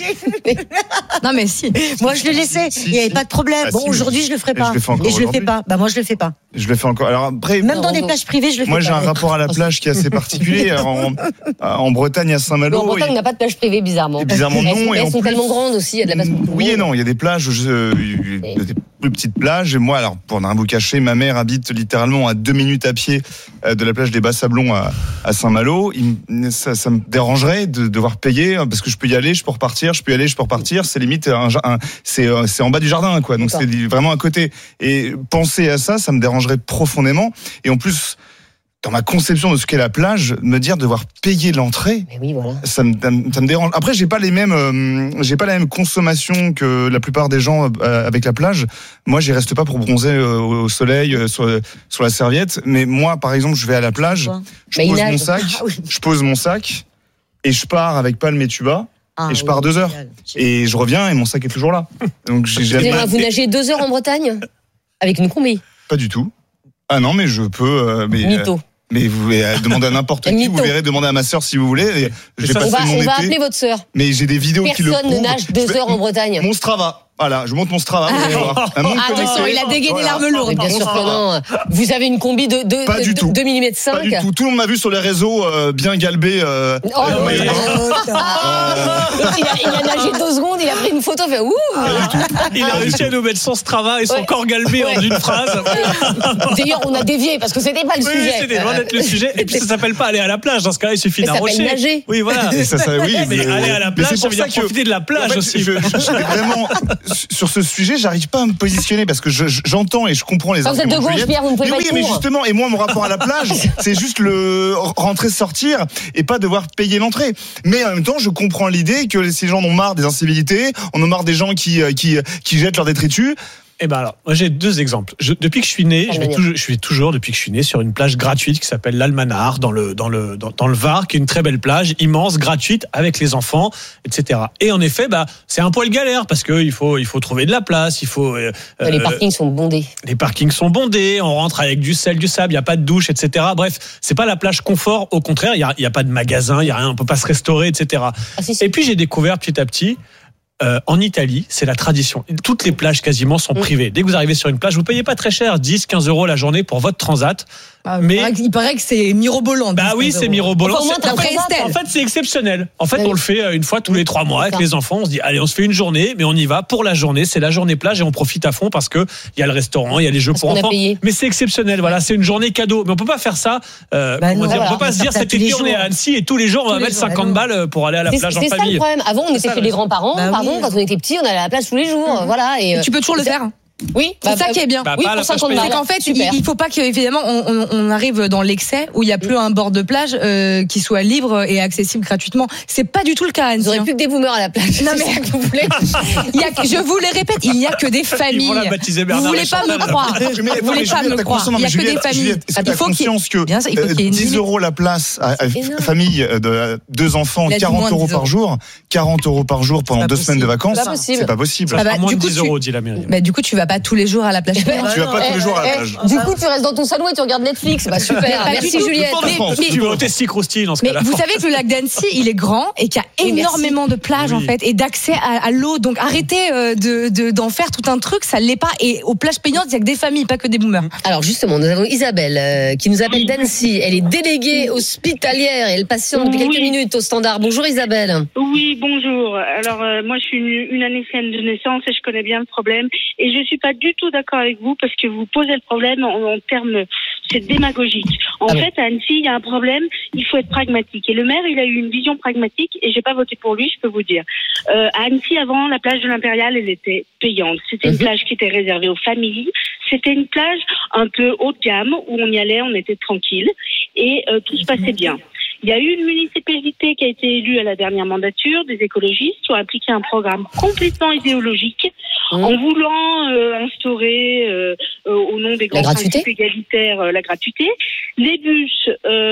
Speaker 14: non, mais si. Moi, je le laissais. Si, Il n'y avait si. pas de problème. Ah, bon, si, aujourd'hui, je le ferai pas.
Speaker 15: Et je le fais encore.
Speaker 14: Et je le fais pas. Bah moi, je le fais pas.
Speaker 15: Je le fais encore. Alors après,
Speaker 14: même dans des plages privées, je le fais pas.
Speaker 15: Moi, j'ai un rapport à la plage qui est assez particulier. En, en Bretagne, à Saint-Malo.
Speaker 2: En Bretagne, on n'a pas de plage privée, bizarrement.
Speaker 15: Bizarrement non.
Speaker 2: Elles sont tellement grandes aussi. Il y a de la place.
Speaker 15: Oui et non. Il y a des plages. Des plus petites plages. Et moi, alors, pour ne rien vous cacher, ma mère habite littéralement à deux minutes à pied de la plage des Bas-Sablons à, à Saint-Malo. Il, ça, ça me dérangerait de devoir payer parce que je peux y aller, je peux repartir, je peux y aller, je peux repartir. C'est limite, un, un, c'est, c'est en bas du jardin, quoi. Donc, D'accord. c'est vraiment à côté. Et penser à ça, ça me dérangerait profondément. Et en plus, dans ma conception de ce qu'est la plage, me dire devoir payer l'entrée,
Speaker 2: mais oui, voilà.
Speaker 15: ça, me, ça me dérange. Après, j'ai pas les mêmes, euh, j'ai pas la même consommation que la plupart des gens euh, avec la plage. Moi, j'y reste pas pour bronzer euh, au soleil euh, sur, sur la serviette. Mais moi, par exemple, je vais à la plage, je pose mon sac, ah, oui. je pose mon sac et je pars avec palme et tuba. Ah, et je oui, pars deux heures. Et je reviens et mon sac est toujours là. Donc j'ai jamais...
Speaker 2: Vous nagez deux heures en Bretagne avec une combi?
Speaker 15: Pas du tout. Ah non, mais je peux. Euh, mais,
Speaker 2: Mytho.
Speaker 15: Mais vous pouvez demander à n'importe qui, vous verrez, demander à ma sœur si vous voulez. J'ai passé
Speaker 2: on va,
Speaker 15: mon
Speaker 2: on
Speaker 15: été.
Speaker 2: va appeler votre sœur.
Speaker 15: Mais j'ai des vidéos qui le prouvent.
Speaker 2: Personne ne nage deux heures en Bretagne.
Speaker 15: Mon Strava. Voilà, je monte mon Strava. Vous allez voir. Un monde
Speaker 4: Attention,
Speaker 15: connecté.
Speaker 4: il a dégainé
Speaker 15: Voilà.
Speaker 4: l'arme lourde.
Speaker 2: Bien sûr que non. Vous avez une combi de, de,
Speaker 15: Pas
Speaker 2: de,
Speaker 15: du
Speaker 2: de
Speaker 15: tout.
Speaker 2: deux millimètres cinq.
Speaker 15: Pas du tout. Tout le monde m'a vu sur les réseaux euh, bien galbé. Euh,
Speaker 2: Oh,
Speaker 15: euh,
Speaker 2: non,
Speaker 15: ouais.
Speaker 2: non, non. il, a, il a nagé deux secondes, il a pris une photo, fait ouh.
Speaker 6: Il a réussi à nous mettre son Strava et son
Speaker 2: Ouais.
Speaker 6: corps galbé en
Speaker 2: Ouais.
Speaker 6: une phrase.
Speaker 2: D'ailleurs, on a dévié parce que c'était pas le
Speaker 6: Oui,
Speaker 2: sujet.
Speaker 6: c'était loin d'être le sujet. Et puis ça s'appelle pas aller à la plage. Dans ce cas-là, il suffit
Speaker 2: Mais
Speaker 6: d'un
Speaker 2: ça s'appelle
Speaker 6: rocher.
Speaker 2: nager.
Speaker 6: Oui, voilà.
Speaker 15: Et ça, ça, oui,
Speaker 6: mais
Speaker 15: mais-
Speaker 6: aller à la
Speaker 15: mais
Speaker 6: plage,
Speaker 15: c'est
Speaker 6: ça
Speaker 15: pour
Speaker 6: veut
Speaker 15: ça
Speaker 6: dire
Speaker 15: que-
Speaker 6: profiter de la plage
Speaker 15: En fait,
Speaker 6: aussi.
Speaker 15: je, je, je- vraiment sur ce sujet, j'arrive pas à me positionner parce que je- je- j'entends et je comprends les
Speaker 2: Quand vous êtes
Speaker 15: arguments.
Speaker 2: de gauche,
Speaker 15: Juliette.
Speaker 2: Pierre, vous ne pouvez
Speaker 15: mais
Speaker 2: pas
Speaker 15: oui,
Speaker 2: être
Speaker 15: mais
Speaker 2: pour.
Speaker 15: justement, et moi, mon rapport à la plage, c'est juste le rentrer, sortir et pas devoir payer l'entrée. Mais en même temps, je comprends l'idée que ces gens en ont marre des incivilités, on en a marre des gens qui qui qui jettent leurs détritus.
Speaker 6: Eh ben alors, moi j'ai deux exemples. Je, depuis que je suis né, je vais, toujours, je suis toujours depuis que je suis né sur une plage gratuite qui s'appelle l'Almanar dans le dans le dans, dans le Var, qui est une très belle plage immense, gratuite avec les enfants, et cetera. Et en effet, bah c'est un poil galère parce que il faut il faut trouver de la place, il faut. Euh,
Speaker 2: Les parkings sont bondés.
Speaker 6: Les parkings sont bondés, on rentre avec du sel, du sable, il y a pas de douche, et cetera. Bref, c'est pas la plage confort. Au contraire, il y a il y a pas de magasin, il y a rien, on peut pas se restaurer, et cetera.
Speaker 2: Ah, si, si.
Speaker 6: Et puis j'ai découvert petit à petit. Euh, en Italie, c'est la tradition. Toutes les plages quasiment sont privées. Dès que vous arrivez sur une plage, vous payez pas très cher, dix, quinze euros la journée pour votre transat.
Speaker 4: Ah,
Speaker 6: mais
Speaker 4: il paraît que- il paraît que c'est mirobolant.
Speaker 6: bah oui, c'est mirobolant.
Speaker 2: Enfin, au moins,
Speaker 6: C'est-
Speaker 2: t'as
Speaker 6: en,
Speaker 2: un
Speaker 6: fait,
Speaker 2: transat.
Speaker 6: en fait, c'est exceptionnel. En fait,
Speaker 2: Oui.
Speaker 6: on le fait euh, une fois tous les trois mois avec
Speaker 2: ça.
Speaker 6: les enfants. On se dit, allez, on se fait une journée, mais on y va pour la journée. C'est la journée plage et on profite à fond parce que il y a le restaurant, il y a les jeux
Speaker 2: Parce
Speaker 6: pour
Speaker 2: qu'on a
Speaker 6: enfants.
Speaker 2: payé.
Speaker 6: Mais c'est exceptionnel. Voilà, c'est une journée cadeau. Mais on peut pas faire ça. Euh,
Speaker 14: Bah
Speaker 6: comment
Speaker 14: non,
Speaker 6: dire,
Speaker 14: voilà.
Speaker 6: on peut pas
Speaker 14: On
Speaker 6: se
Speaker 14: peut
Speaker 6: dire
Speaker 14: faire ça
Speaker 6: cet
Speaker 14: tous
Speaker 6: été
Speaker 14: les
Speaker 6: on est à
Speaker 14: jours.
Speaker 6: Annecy et tous les jours on
Speaker 14: Tous
Speaker 6: va
Speaker 14: les
Speaker 6: mettre
Speaker 14: jours,
Speaker 6: cinquante
Speaker 14: bah non.
Speaker 6: balles pour aller à la
Speaker 2: C'est
Speaker 6: plage en
Speaker 2: c'est ça le
Speaker 6: famille.
Speaker 2: problème. Avant, on était
Speaker 6: ça,
Speaker 2: chez
Speaker 6: ouais.
Speaker 2: les grands-parents,
Speaker 14: Bah
Speaker 2: pardon,
Speaker 14: oui.
Speaker 2: quand on était petits, on allait à la plage tous les jours. Voilà. Et,
Speaker 4: Et tu peux toujours le faire.
Speaker 2: Oui,
Speaker 4: C'est ça qui est bien.
Speaker 6: Bah,
Speaker 2: oui,
Speaker 6: pas à
Speaker 2: pour
Speaker 6: la plage
Speaker 2: cinquante
Speaker 6: payante.
Speaker 2: balles.
Speaker 4: C'est qu'en fait, il,
Speaker 2: Super.
Speaker 4: il faut pas que, évidemment, on, on, on arrive dans l'excès où il y a plus un bord de plage euh, qui soit libre et accessible gratuitement. C'est pas du tout le cas, Anne.
Speaker 2: Vous aurez plus que des boomers à la plage.
Speaker 4: Non,
Speaker 2: C'est
Speaker 4: mais-
Speaker 2: ça que vous voulez.
Speaker 4: Il y a, je vous le répète, il n'y a que des familles.
Speaker 6: Ils vont la baptiser
Speaker 4: Vous
Speaker 6: Bernard
Speaker 4: voulez pas me
Speaker 6: Lachantal.
Speaker 4: croire.
Speaker 15: Mais-
Speaker 4: Vous
Speaker 15: mais-
Speaker 4: voulez
Speaker 15: mais
Speaker 4: pas
Speaker 15: Juliette,
Speaker 4: me
Speaker 15: t'as
Speaker 4: croire.
Speaker 15: conscience-
Speaker 4: Il y a
Speaker 15: mais
Speaker 4: que des
Speaker 15: Juliette,
Speaker 4: familles.
Speaker 15: Juliette, est-ce que
Speaker 4: Ah,
Speaker 15: t'as
Speaker 4: il faut qu'il-
Speaker 15: conscience que
Speaker 4: Bien sûr, il faut
Speaker 15: euh,
Speaker 4: qu'il y ait une
Speaker 15: dix
Speaker 4: limite.
Speaker 15: euros la place à, à
Speaker 2: énorme.
Speaker 15: famille de deux enfants,
Speaker 4: Il a dit
Speaker 15: quarante
Speaker 4: moins de
Speaker 15: euros
Speaker 4: dix
Speaker 15: par
Speaker 4: euros.
Speaker 15: jour, quarante euros par jour pendant
Speaker 4: pas
Speaker 15: deux semaines de
Speaker 4: possible.
Speaker 15: vacances,
Speaker 2: C'est pas possible.
Speaker 15: c'est pas possible.
Speaker 6: Ça
Speaker 4: Ah bah,
Speaker 6: fera moins
Speaker 4: du
Speaker 6: de
Speaker 4: coup,
Speaker 6: dix
Speaker 4: tu-
Speaker 6: euros, dit la mairie.
Speaker 4: Bah, du coup, tu vas pas tous les jours à la plage.
Speaker 15: Tu vas pas tous les jours à la
Speaker 2: Eh,
Speaker 15: plage.
Speaker 2: eh, Du coup, tu restes dans ton salon et tu regardes Netflix. Bah super.
Speaker 4: Pas
Speaker 2: Merci
Speaker 4: du tout.
Speaker 2: Juliette.
Speaker 15: Tour de France.
Speaker 4: mais-
Speaker 6: Tu vas au Tessie Croustille dans ce
Speaker 4: Mais
Speaker 6: cas-là.
Speaker 4: vous savez que le lac d'Annecy, il est grand et qu'il y a
Speaker 2: Oui, merci.
Speaker 4: énormément de plages
Speaker 6: Oui.
Speaker 4: en fait et d'accès à, à l'eau. Donc arrêtez euh, de, de- d'en faire tout un truc, ça l'est pas. Et aux plages payantes, il y a que des familles, pas que des boomers.
Speaker 2: Alors justement, nous avons Isabelle euh, qui nous appelle d'Annecy. Elle est déléguée hospitalière et elle patiente depuis quelques
Speaker 16: Oui.
Speaker 2: minutes au standard. Bonjour Isabelle.
Speaker 16: Oui, bonjour. Alors, euh, moi, je suis une, une Annécienne de naissance et je connais bien le problème. Et je suis pas du tout d'accord avec vous parce que vous posez le problème en, en termes, c'est démagogique. En
Speaker 2: Ah bon.
Speaker 16: fait, à Annecy, il y a un problème, il faut être pragmatique. Et le maire, il a eu une vision pragmatique et j'ai pas voté pour lui, je peux vous dire. Euh, à Annecy, avant, la plage de l'Impérial, elle était payante. C'était une
Speaker 2: Mhm.
Speaker 16: plage qui était réservée aux familles. C'était une plage un peu haut de gamme où on y allait, on était tranquille et euh, tout se passait bien. Il y a eu une municipalité qui a été élue à la dernière mandature, des écologistes, qui ont appliqué un programme complètement idéologique
Speaker 2: Mmh.
Speaker 16: en voulant euh, instaurer, euh, euh, au nom des grands
Speaker 2: gratuité.
Speaker 16: principes égalitaires, euh, la gratuité, les bus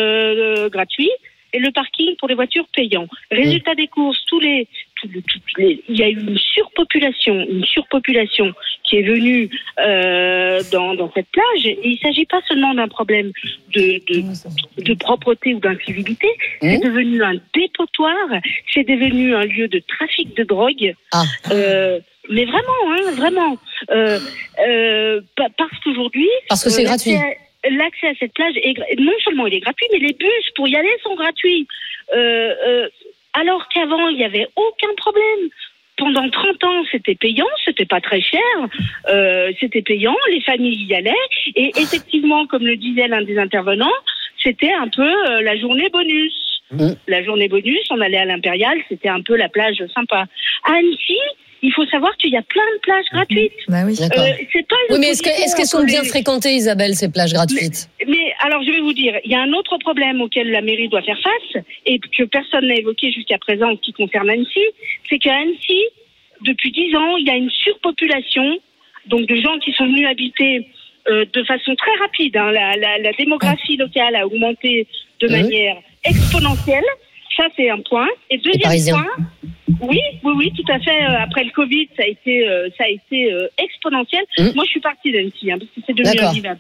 Speaker 16: euh, gratuits et le parking pour les voitures payants. Résultat des courses, tous les, tous les- tous les- il y a eu une surpopulation, une surpopulation qui est venue euh, dans, dans cette plage. Et il ne s'agit pas seulement d'un problème de, de, de propreté ou d'incivilité, c'est devenu un dépotoir, c'est devenu un lieu de trafic de drogue.
Speaker 2: Ah.
Speaker 16: Euh, mais vraiment, hein, vraiment. Euh, euh, pa- parce qu'aujourd'hui...
Speaker 2: Parce que c'est
Speaker 16: euh,
Speaker 2: gratuit.
Speaker 16: l'accès à- L'accès à cette plage, est, gra- non seulement il est gratuit, mais les bus pour y aller sont gratuits. Euh, euh, alors qu'avant, il n'y avait aucun problème. Pendant trente ans, c'était payant, c'était pas très cher, euh, c'était payant, les familles y allaient, et effectivement, comme le disait l'un des intervenants, c'était un peu euh, la journée bonus.
Speaker 2: Mmh.
Speaker 16: La journée bonus, on allait à l'Impérial, c'était un peu la plage sympa. À Annecy, il faut savoir qu'il y a plein de plages gratuites.
Speaker 4: Bah oui.
Speaker 2: D'accord.
Speaker 16: Euh, c'est pas une
Speaker 2: Oui, mais est-ce que- est-ce qu'elles sont bien
Speaker 16: opposition
Speaker 2: fréquentées, Isabelle, ces plages gratuites?
Speaker 16: mais alors, je vais vous dire, il y a un autre problème auquel la mairie doit faire face, et que personne n'a évoqué jusqu'à présent, qui concerne Annecy, c'est qu'à Annecy, depuis dix ans, il y a une surpopulation, donc de gens qui sont venus habiter euh, de façon très rapide. Hein. La, la, la démographie locale a augmenté de
Speaker 2: Mmh.
Speaker 16: manière exponentielle. Ça, c'est un point. Et deuxième
Speaker 2: Parisiens.
Speaker 16: point, oui, oui, oui, tout à fait. Euh, Après le Covid, ça a été, euh, ça a été euh, exponentiel.
Speaker 2: Mmh.
Speaker 16: Moi, je suis partie d'Annecy, hein, parce que c'est devenu
Speaker 2: D'accord.
Speaker 16: invivable.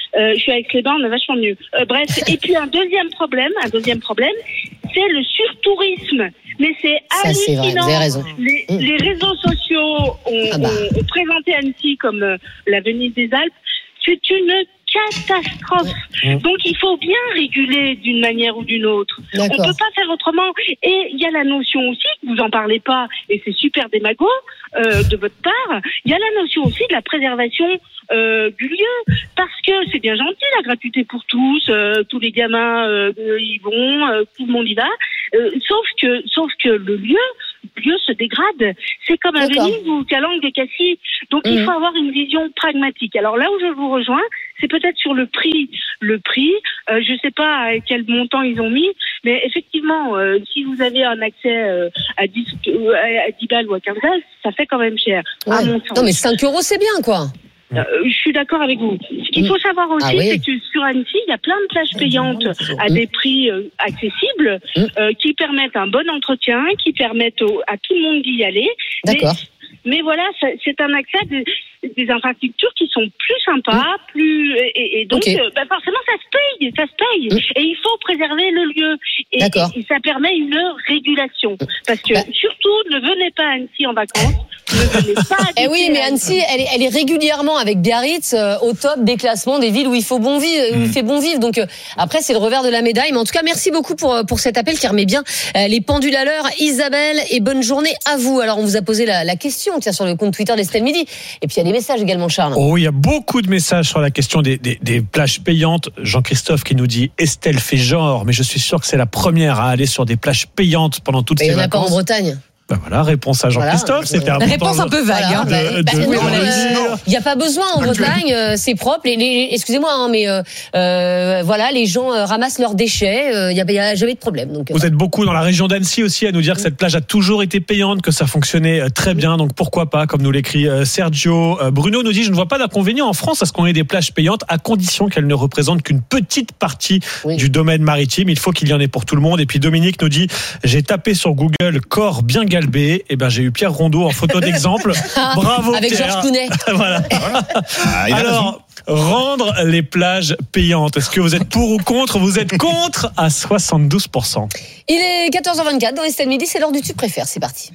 Speaker 16: Euh, je suis avec les bains, on est vachement mieux. Euh, bref, et puis un deuxième problème, un deuxième problème, c'est le surtourisme. Mais c'est
Speaker 2: Ça, c'est vrai,
Speaker 16: hallucinant.
Speaker 2: vous avez raison.
Speaker 16: Les,
Speaker 2: Mmh.
Speaker 16: les réseaux sociaux ont,
Speaker 2: Ah bah.
Speaker 16: ont- ont présenté Annecy comme euh, la Venise des Alpes. C'est une catastrophe.
Speaker 2: Mmh.
Speaker 16: Donc il faut bien réguler d'une manière ou d'une autre. On
Speaker 2: D'accord.
Speaker 16: peut pas faire autrement. Et il y a la notion aussi, vous en parlez pas, et c'est super démago euh, de votre part, il y a la notion aussi de la préservation euh, du lieu. Parce que c'est bien gentil la gratuité pour tous, euh, tous les gamins euh, y vont, euh, tout le monde y va. Euh, sauf que sauf que le lieu, le lieu se dégrade. C'est comme à
Speaker 2: D'accord.
Speaker 16: Venise ou Calanque des Cassis. Donc il
Speaker 2: Mhm.
Speaker 16: faut avoir une vision pragmatique. Alors là où je vous rejoins, c'est peut-être sur le prix. Le prix, euh, je sais pas à quel montant ils ont mis, mais effectivement, euh, si vous avez un accès euh, à dix euh, à dix balles ou à quinze balles, ça fait quand même cher.
Speaker 2: Ouais.
Speaker 16: À mon sens.
Speaker 2: Non, mais cinq euros, c'est bien, quoi.
Speaker 16: Euh, je suis d'accord avec vous. Ce qu'il faut savoir aussi,
Speaker 2: Ah oui.
Speaker 16: c'est que sur Annecy, il y a plein de plages payantes à des prix euh, accessibles, euh, qui permettent un bon entretien, qui permettent au- à tout le monde d'y aller.
Speaker 2: D'accord.
Speaker 16: Mais, mais voilà, ça- c'est un accès à des, des infrastructures qui sont plus sympas, plus et, et donc
Speaker 2: Ok.
Speaker 16: euh, bah forcément ça se paye, ça se paye. Et il faut préserver le lieu. Et,
Speaker 2: D'accord.
Speaker 16: et- et ça permet une régulation. Parce que surtout, ne venez pas à Annecy en vacances. Ne venez pas
Speaker 2: Eh
Speaker 16: habiter
Speaker 2: oui, mais
Speaker 16: à
Speaker 2: Annecy, elle est, elle est régulièrement avec Biarritz euh, au top des classements des villes où il faut bon vivre, où il fait bon vivre. Donc euh, après, c'est le revers de la médaille. Mais en tout cas, merci beaucoup pour euh, pour cet appel qui remet bien euh, les pendules à l'heure. Isabelle, et bonne journée à vous. Alors, on vous a posé la, la question, tiens, sur le compte Twitter d'Estelle Midi. Et puis il y a des messages également, Charles.
Speaker 6: Oh, il y a beaucoup de messages sur la question des, des, des plages payantes. Jean-Christophe qui nous dit Estelle fait genre, mais je suis sûr que c'est la première à aller sur des plages payantes pendant toutes
Speaker 2: Mais il
Speaker 6: ses
Speaker 2: n'y en a pas en
Speaker 6: vacances.
Speaker 2: Bretagne.
Speaker 6: Ben voilà, réponse à Jean-Christophe.
Speaker 2: Voilà.
Speaker 6: C'était important.
Speaker 4: Réponse un peu vague,
Speaker 2: Voilà,
Speaker 4: hein.
Speaker 2: bah,
Speaker 6: de-
Speaker 2: bah,
Speaker 6: de-
Speaker 2: non,
Speaker 6: de
Speaker 2: euh,
Speaker 6: le dire.
Speaker 2: il n'y a pas besoin en Bretagne, euh, c'est propre. Les, les- excusez-moi, hein, mais euh, euh, voilà, les gens euh, ramassent leurs déchets. Il n'y a, y a jamais de problème. Donc, euh,
Speaker 6: Vous êtes beaucoup dans la région d'Annecy aussi à nous dire que cette plage a toujours été payante, que ça fonctionnait euh, très bien. Donc pourquoi pas, comme nous l'écrit euh, Sergio. Euh, Bruno nous dit, je ne vois pas d'inconvénient en France à ce qu'on ait des plages payantes, à condition qu'elles ne représentent qu'une petite partie du domaine maritime. Il faut qu'il y en ait pour tout le monde. Et puis Dominique nous dit, j'ai tapé sur Google corps bien galbé. Et ben j'ai eu Pierre Rondeau en photo d'exemple. Bravo
Speaker 2: avec
Speaker 6: Pierre.
Speaker 2: Georges Clooney.
Speaker 6: Voilà.
Speaker 15: il a
Speaker 6: Alors, rendre les plages payantes. Est-ce que vous êtes pour ou contre? Vous êtes contre à soixante-douze pour cent.
Speaker 2: Il est quatorze heures vingt-quatre dans Estelle Midi, c'est l'heure du tu préfères. C'est parti.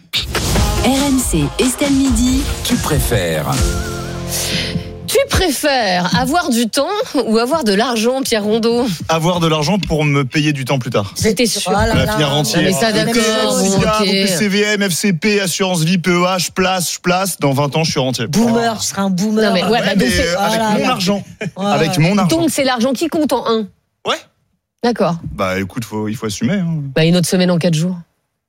Speaker 8: R M C, Estelle Midi.
Speaker 9: Tu préfères
Speaker 2: Tu préfères avoir du temps ou avoir de l'argent, Pierre Rondeau?
Speaker 15: Avoir de l'argent pour me payer du temps plus tard.
Speaker 2: C'était sûr.
Speaker 14: Oh là
Speaker 15: La
Speaker 14: là.
Speaker 15: finir entière.
Speaker 2: Mais ça, d'accord, bon, ok.
Speaker 15: C V M, F C P, assurance vie, P E H, je place, je place. Dans vingt ans, je suis rentier.
Speaker 14: Boomer, je serai un boomer.
Speaker 2: Non, mais ouais, bah,
Speaker 15: Ouais,
Speaker 2: donc
Speaker 15: mais
Speaker 2: c'est-
Speaker 15: euh, avec
Speaker 14: oh là
Speaker 15: mon
Speaker 14: là.
Speaker 15: argent.
Speaker 14: Ouais.
Speaker 15: Avec mon argent.
Speaker 2: Donc c'est l'argent qui compte en un.
Speaker 15: Ouais.
Speaker 2: D'accord.
Speaker 15: Bah écoute, faut, il faut assumer. hein.
Speaker 2: Bah, une autre semaine en quatre jours.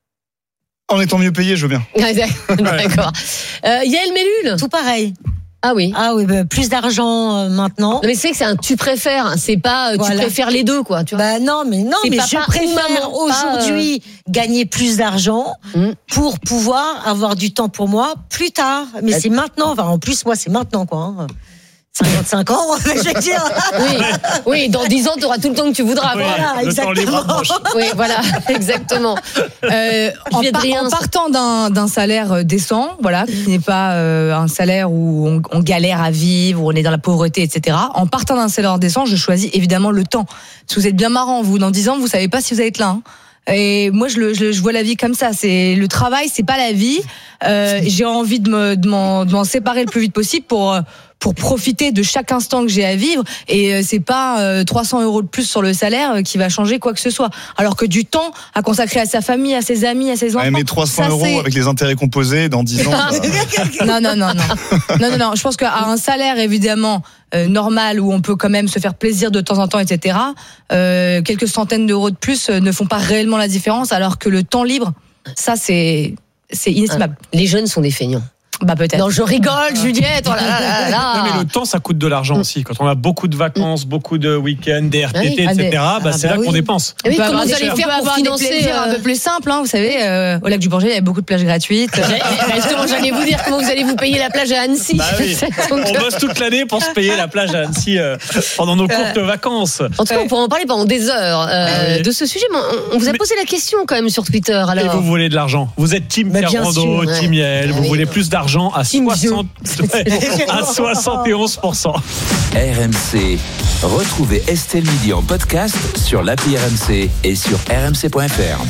Speaker 15: En étant mieux payé, je veux bien.
Speaker 2: D'accord. Euh, Yael Mellul.
Speaker 14: Tout pareil.
Speaker 2: Ah oui.
Speaker 14: Ah oui, bah, plus d'argent euh, maintenant.
Speaker 2: Non, mais c'est que c'est un tu préfères, hein. C'est pas euh,
Speaker 14: Voilà.
Speaker 2: tu préfères les deux, quoi. Tu vois.
Speaker 14: Bah non, mais non,
Speaker 2: C'est
Speaker 14: mais
Speaker 2: papa
Speaker 14: je
Speaker 2: ou
Speaker 14: préfère
Speaker 2: maman, pas,
Speaker 14: aujourd'hui gagner plus d'argent
Speaker 2: Mm.
Speaker 14: pour pouvoir avoir du temps pour moi plus tard. Mais c'est maintenant. Enfin, en plus, moi, c'est maintenant, quoi. hein. cinquante-cinq ans, je veux dire.
Speaker 2: Oui, oui, dans dix ans, tu auras tout le temps que tu voudras.
Speaker 6: Oui,
Speaker 2: Voilà,
Speaker 6: le temps libre
Speaker 2: exactement.
Speaker 6: approche.
Speaker 2: Oui, voilà, exactement.
Speaker 4: Euh, en,
Speaker 2: Je viens de
Speaker 4: par-
Speaker 2: rien,
Speaker 4: en
Speaker 2: ça.
Speaker 4: partant d'un d'un salaire décent, voilà, qui n'est pas euh, un salaire où on, on galère à vivre, où on est dans la pauvreté, et cetera. En partant d'un salaire décent, je choisis évidemment le temps. Parce que vous êtes bien marrant, vous. Dans dix ans, vous savez pas si vous allez être là. hein. Et moi, je, le, je, je vois la vie comme ça. C'est le travail, c'est pas la vie. Euh, j'ai envie de me de m'en, de m'en séparer le plus vite possible pour euh, pour profiter de chaque instant que j'ai à vivre. Et euh, c'est pas euh, trois cents euros de plus sur le salaire euh, qui va changer quoi que ce soit. Alors que du temps à consacrer à sa famille, à ses amis, à ses enfants.
Speaker 15: Ouais, mais trois cents
Speaker 4: ça,
Speaker 15: euros
Speaker 4: c'est-
Speaker 15: avec les intérêts composés dans dix ans. ça-
Speaker 4: non, non, non, non, non, non, non. Je pense qu'à un salaire évidemment euh, normal où on peut quand même se faire plaisir de temps en temps, et cetera. Euh, quelques centaines d'euros de plus euh, ne font pas réellement la différence, alors que le temps libre, ça c'est c'est inestimable.
Speaker 2: Les jeunes sont des feignants.
Speaker 4: Bah peut-être.
Speaker 2: Non, je rigole, Juliette. Oh là là là là.
Speaker 6: Non, mais le temps, ça coûte de l'argent aussi. Quand on a beaucoup de vacances, beaucoup de week-ends, des R T T,
Speaker 2: Ah oui.
Speaker 6: et cetera, bah,
Speaker 2: Ah
Speaker 6: c'est
Speaker 2: bah
Speaker 6: là
Speaker 2: oui.
Speaker 6: qu'on dépense.
Speaker 2: Et oui,
Speaker 4: On peut
Speaker 2: comment
Speaker 4: avoir
Speaker 2: vous
Speaker 4: des-
Speaker 2: allez
Speaker 4: on
Speaker 2: faire
Speaker 4: peut
Speaker 2: pour
Speaker 4: avoir
Speaker 2: financer
Speaker 4: des plaisirs
Speaker 2: euh,
Speaker 4: un peu plus simples, hein, vous savez. Euh, au lac du Bourget, il y a beaucoup de plages gratuites.
Speaker 2: Bah, justement, j'allais vous dire comment vous allez vous payer la plage à Annecy.
Speaker 6: Bah oui.
Speaker 2: Donc,
Speaker 6: On bosse toute l'année pour se payer la plage à Annecy euh, pendant nos courtes vacances.
Speaker 2: en tout cas, on pourra en parler pendant des heures euh,
Speaker 6: Ah oui.
Speaker 2: de ce sujet. Mais on, on vous a posé la question quand même sur Twitter.
Speaker 6: Et
Speaker 2: Alors,
Speaker 6: vous voulez de l'argent. Vous êtes team
Speaker 2: Bah,
Speaker 6: Pierre
Speaker 2: bien
Speaker 6: Rondeau,
Speaker 2: sûr,
Speaker 6: team
Speaker 2: ouais.
Speaker 6: Yael. Vous
Speaker 2: Ah oui.
Speaker 6: voulez plus d'argent à
Speaker 2: Team
Speaker 6: soixante à soixante et onze pour cent.
Speaker 9: R M C, Retrouvez Estelle Midi en podcast sur l'appli R M C et sur r m c point f r.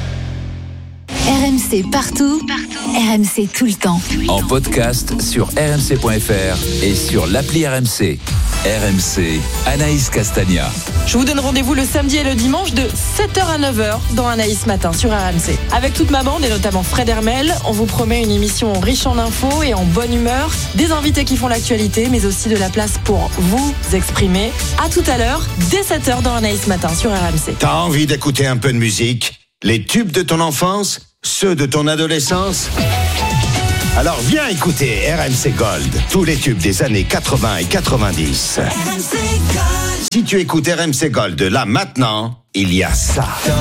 Speaker 8: R M C partout, partout. R M C tout le temps.
Speaker 9: En podcast sur r m c point f r et sur l'appli R M C. R M C, Anaïs Castagna.
Speaker 17: Je vous donne rendez-vous le samedi et le dimanche de sept heures à neuf heures dans Anaïs Matin sur R M C. Avec toute ma bande et notamment Fred Hermel, on vous promet une émission riche en infos et en bonne humeur, des invités qui font l'actualité, mais aussi de la place pour vous exprimer. À tout à l'heure, dès sept heures dans Anaïs Matin sur R M C.
Speaker 11: T'as envie d'écouter un peu de musique? Les tubes de ton enfance? Ceux de ton adolescence? Alors viens écouter R M C Gold, tous les tubes des années quatre-vingts et quatre-vingt-dix. R M C Gold. Si tu écoutes R M C Gold là maintenant, il y a ça.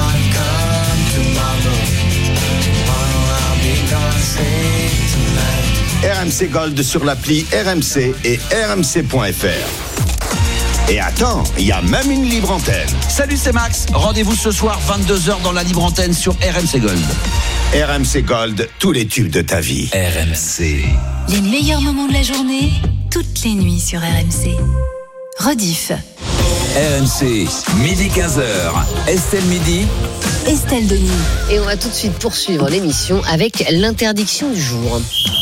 Speaker 11: R M C Gold sur l'appli R M C et r m c point f r. Et attends, il y a même une libre antenne.
Speaker 12: Salut, c'est Max. Rendez-vous ce soir, vingt-deux heures dans la libre antenne sur R M C Gold.
Speaker 11: R M C Gold, tous les tubes de ta vie.
Speaker 9: R M C.
Speaker 8: Les meilleurs moments de la journée, toutes les nuits sur R M C. Rediff.
Speaker 9: R M C, midi quinze heures. Estelle Midi.
Speaker 8: Estelle Denis.
Speaker 2: Et on va tout de suite poursuivre l'émission avec l'interdiction du jour.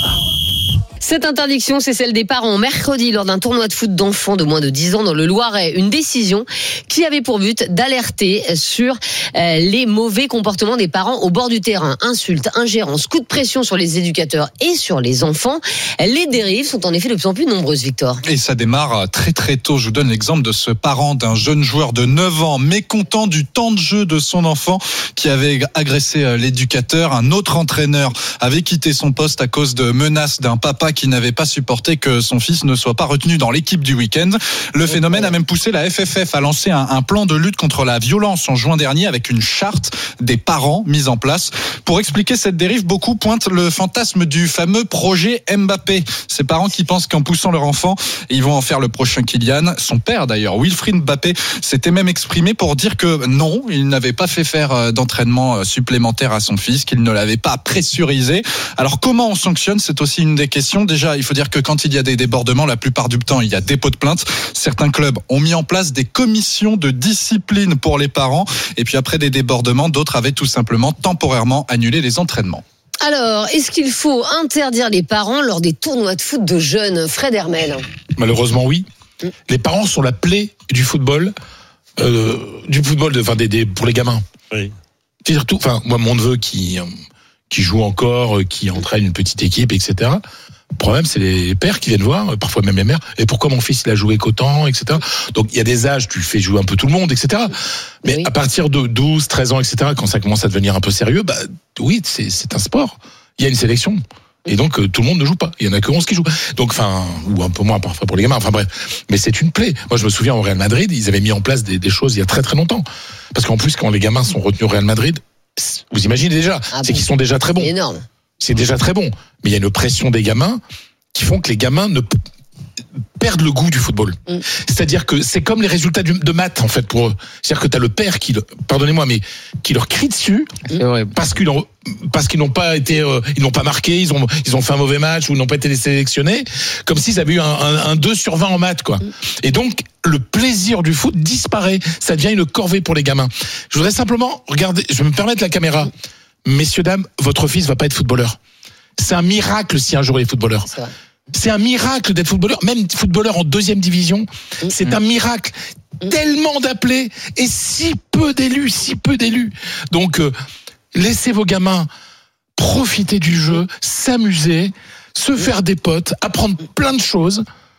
Speaker 2: Cette interdiction, c'est celle des parents mercredi lors d'un tournoi de foot d'enfants de moins de dix ans dans le Loiret. Une décision qui avait pour but d'alerter sur euh, les mauvais comportements des parents au bord du terrain. Insultes, ingérences, coups de pression sur les éducateurs et sur les enfants. Les dérives sont en effet de plus en plus nombreuses, Victor.
Speaker 18: Et ça démarre très très tôt. Je vous donne l'exemple de ce parent d'un jeune joueur de neuf ans, mécontent du temps de jeu de son enfant qui avait agressé l'éducateur. Un autre entraîneur avait quitté son poste à cause de menaces d'un papa qui n'avait pas supporté que son fils ne soit pas retenu dans l'équipe du week-end. Le phénomène a même poussé la F F F à lancer un, un plan de lutte contre la violence en juin dernier avec une charte des parents mise en place. Pour expliquer cette dérive, beaucoup pointent le fantasme du fameux projet Mbappé. Ces parents qui pensent qu'en poussant leur enfant, ils vont en faire le prochain Kylian. Son père d'ailleurs, Wilfried Mbappé, s'était même exprimé pour dire que non, il n'avait pas fait faire d'entraînement supplémentaire à son fils, qu'il ne l'avait pas pressurisé. Alors comment on sanctionne? C'est aussi une des questions. Déjà, il faut dire que quand il y a des débordements, la plupart du temps, il y a dépôt de plainte. Certains clubs ont mis en place des commissions de discipline pour les parents. Et puis après des débordements, d'autres avaient tout simplement temporairement annulé les entraînements.
Speaker 2: Alors, est-ce qu'il faut interdire les parents lors des tournois de foot de jeunes? Fred Hermel.
Speaker 10: Malheureusement, oui. Les parents sont la plaie du football, euh, du football, de, enfin, des, des, pour les gamins. Oui. Surtout, enfin, moi, mon neveu qui qui joue encore, qui entraîne une petite équipe, et cetera. Le problème, c'est les pères qui viennent voir, parfois même les mères. Et pourquoi mon fils il a joué qu'autant, et cetera. Donc il y a des âges, tu fais jouer un peu tout le monde, et cetera. Mais oui. À partir de douze, treize ans, et cetera, quand ça commence à devenir un peu sérieux, bah oui, c'est, c'est un sport. Il y a une sélection. Et donc euh, tout le monde ne joue pas. Il y en a que onze qui jouent. Donc enfin, ou un peu moins parfois pour les gamins. Enfin bref, mais c'est une plaie. Moi je me souviens au Real Madrid, ils avaient mis en place des, des choses il y a très très longtemps. Parce qu'en plus quand les gamins sont retenus au Real Madrid, vous imaginez déjà, ah c'est bon. Qu'ils sont déjà très bons.
Speaker 2: C'est énorme.
Speaker 10: C'est déjà très bon. Mais il y a une pression des gamins qui font que les gamins ne perdent le goût du football. Mm. C'est-à-dire que c'est comme les résultats de maths, en fait, pour eux. C'est-à-dire que t'as le père qui, pardonnez-moi, mais qui leur crie dessus mm. parce qu'ils ont, parce qu'ils n'ont pas été, euh, ils n'ont pas marqué, ils ont, ils ont fait un mauvais match ou ils n'ont pas été sélectionnés, comme s'ils avaient eu un, un, un deux sur vingt en maths, quoi. Mm. Et donc, le plaisir du foot disparaît. Ça devient une corvée pour les gamins. Je voudrais simplement regarder, je vais me permettre la caméra. Messieurs, dames, votre fils va pas être footballeur. C'est un miracle si un jour il est footballeur. C'est, c'est un miracle d'être footballeur, même footballeur en deuxième division. Mmh. C'est un miracle. Mmh. Tellement d'appelés et si peu d'élus, si peu d'élus. Donc, euh, laissez vos gamins profiter du jeu, s'amuser, se faire des potes, apprendre plein de choses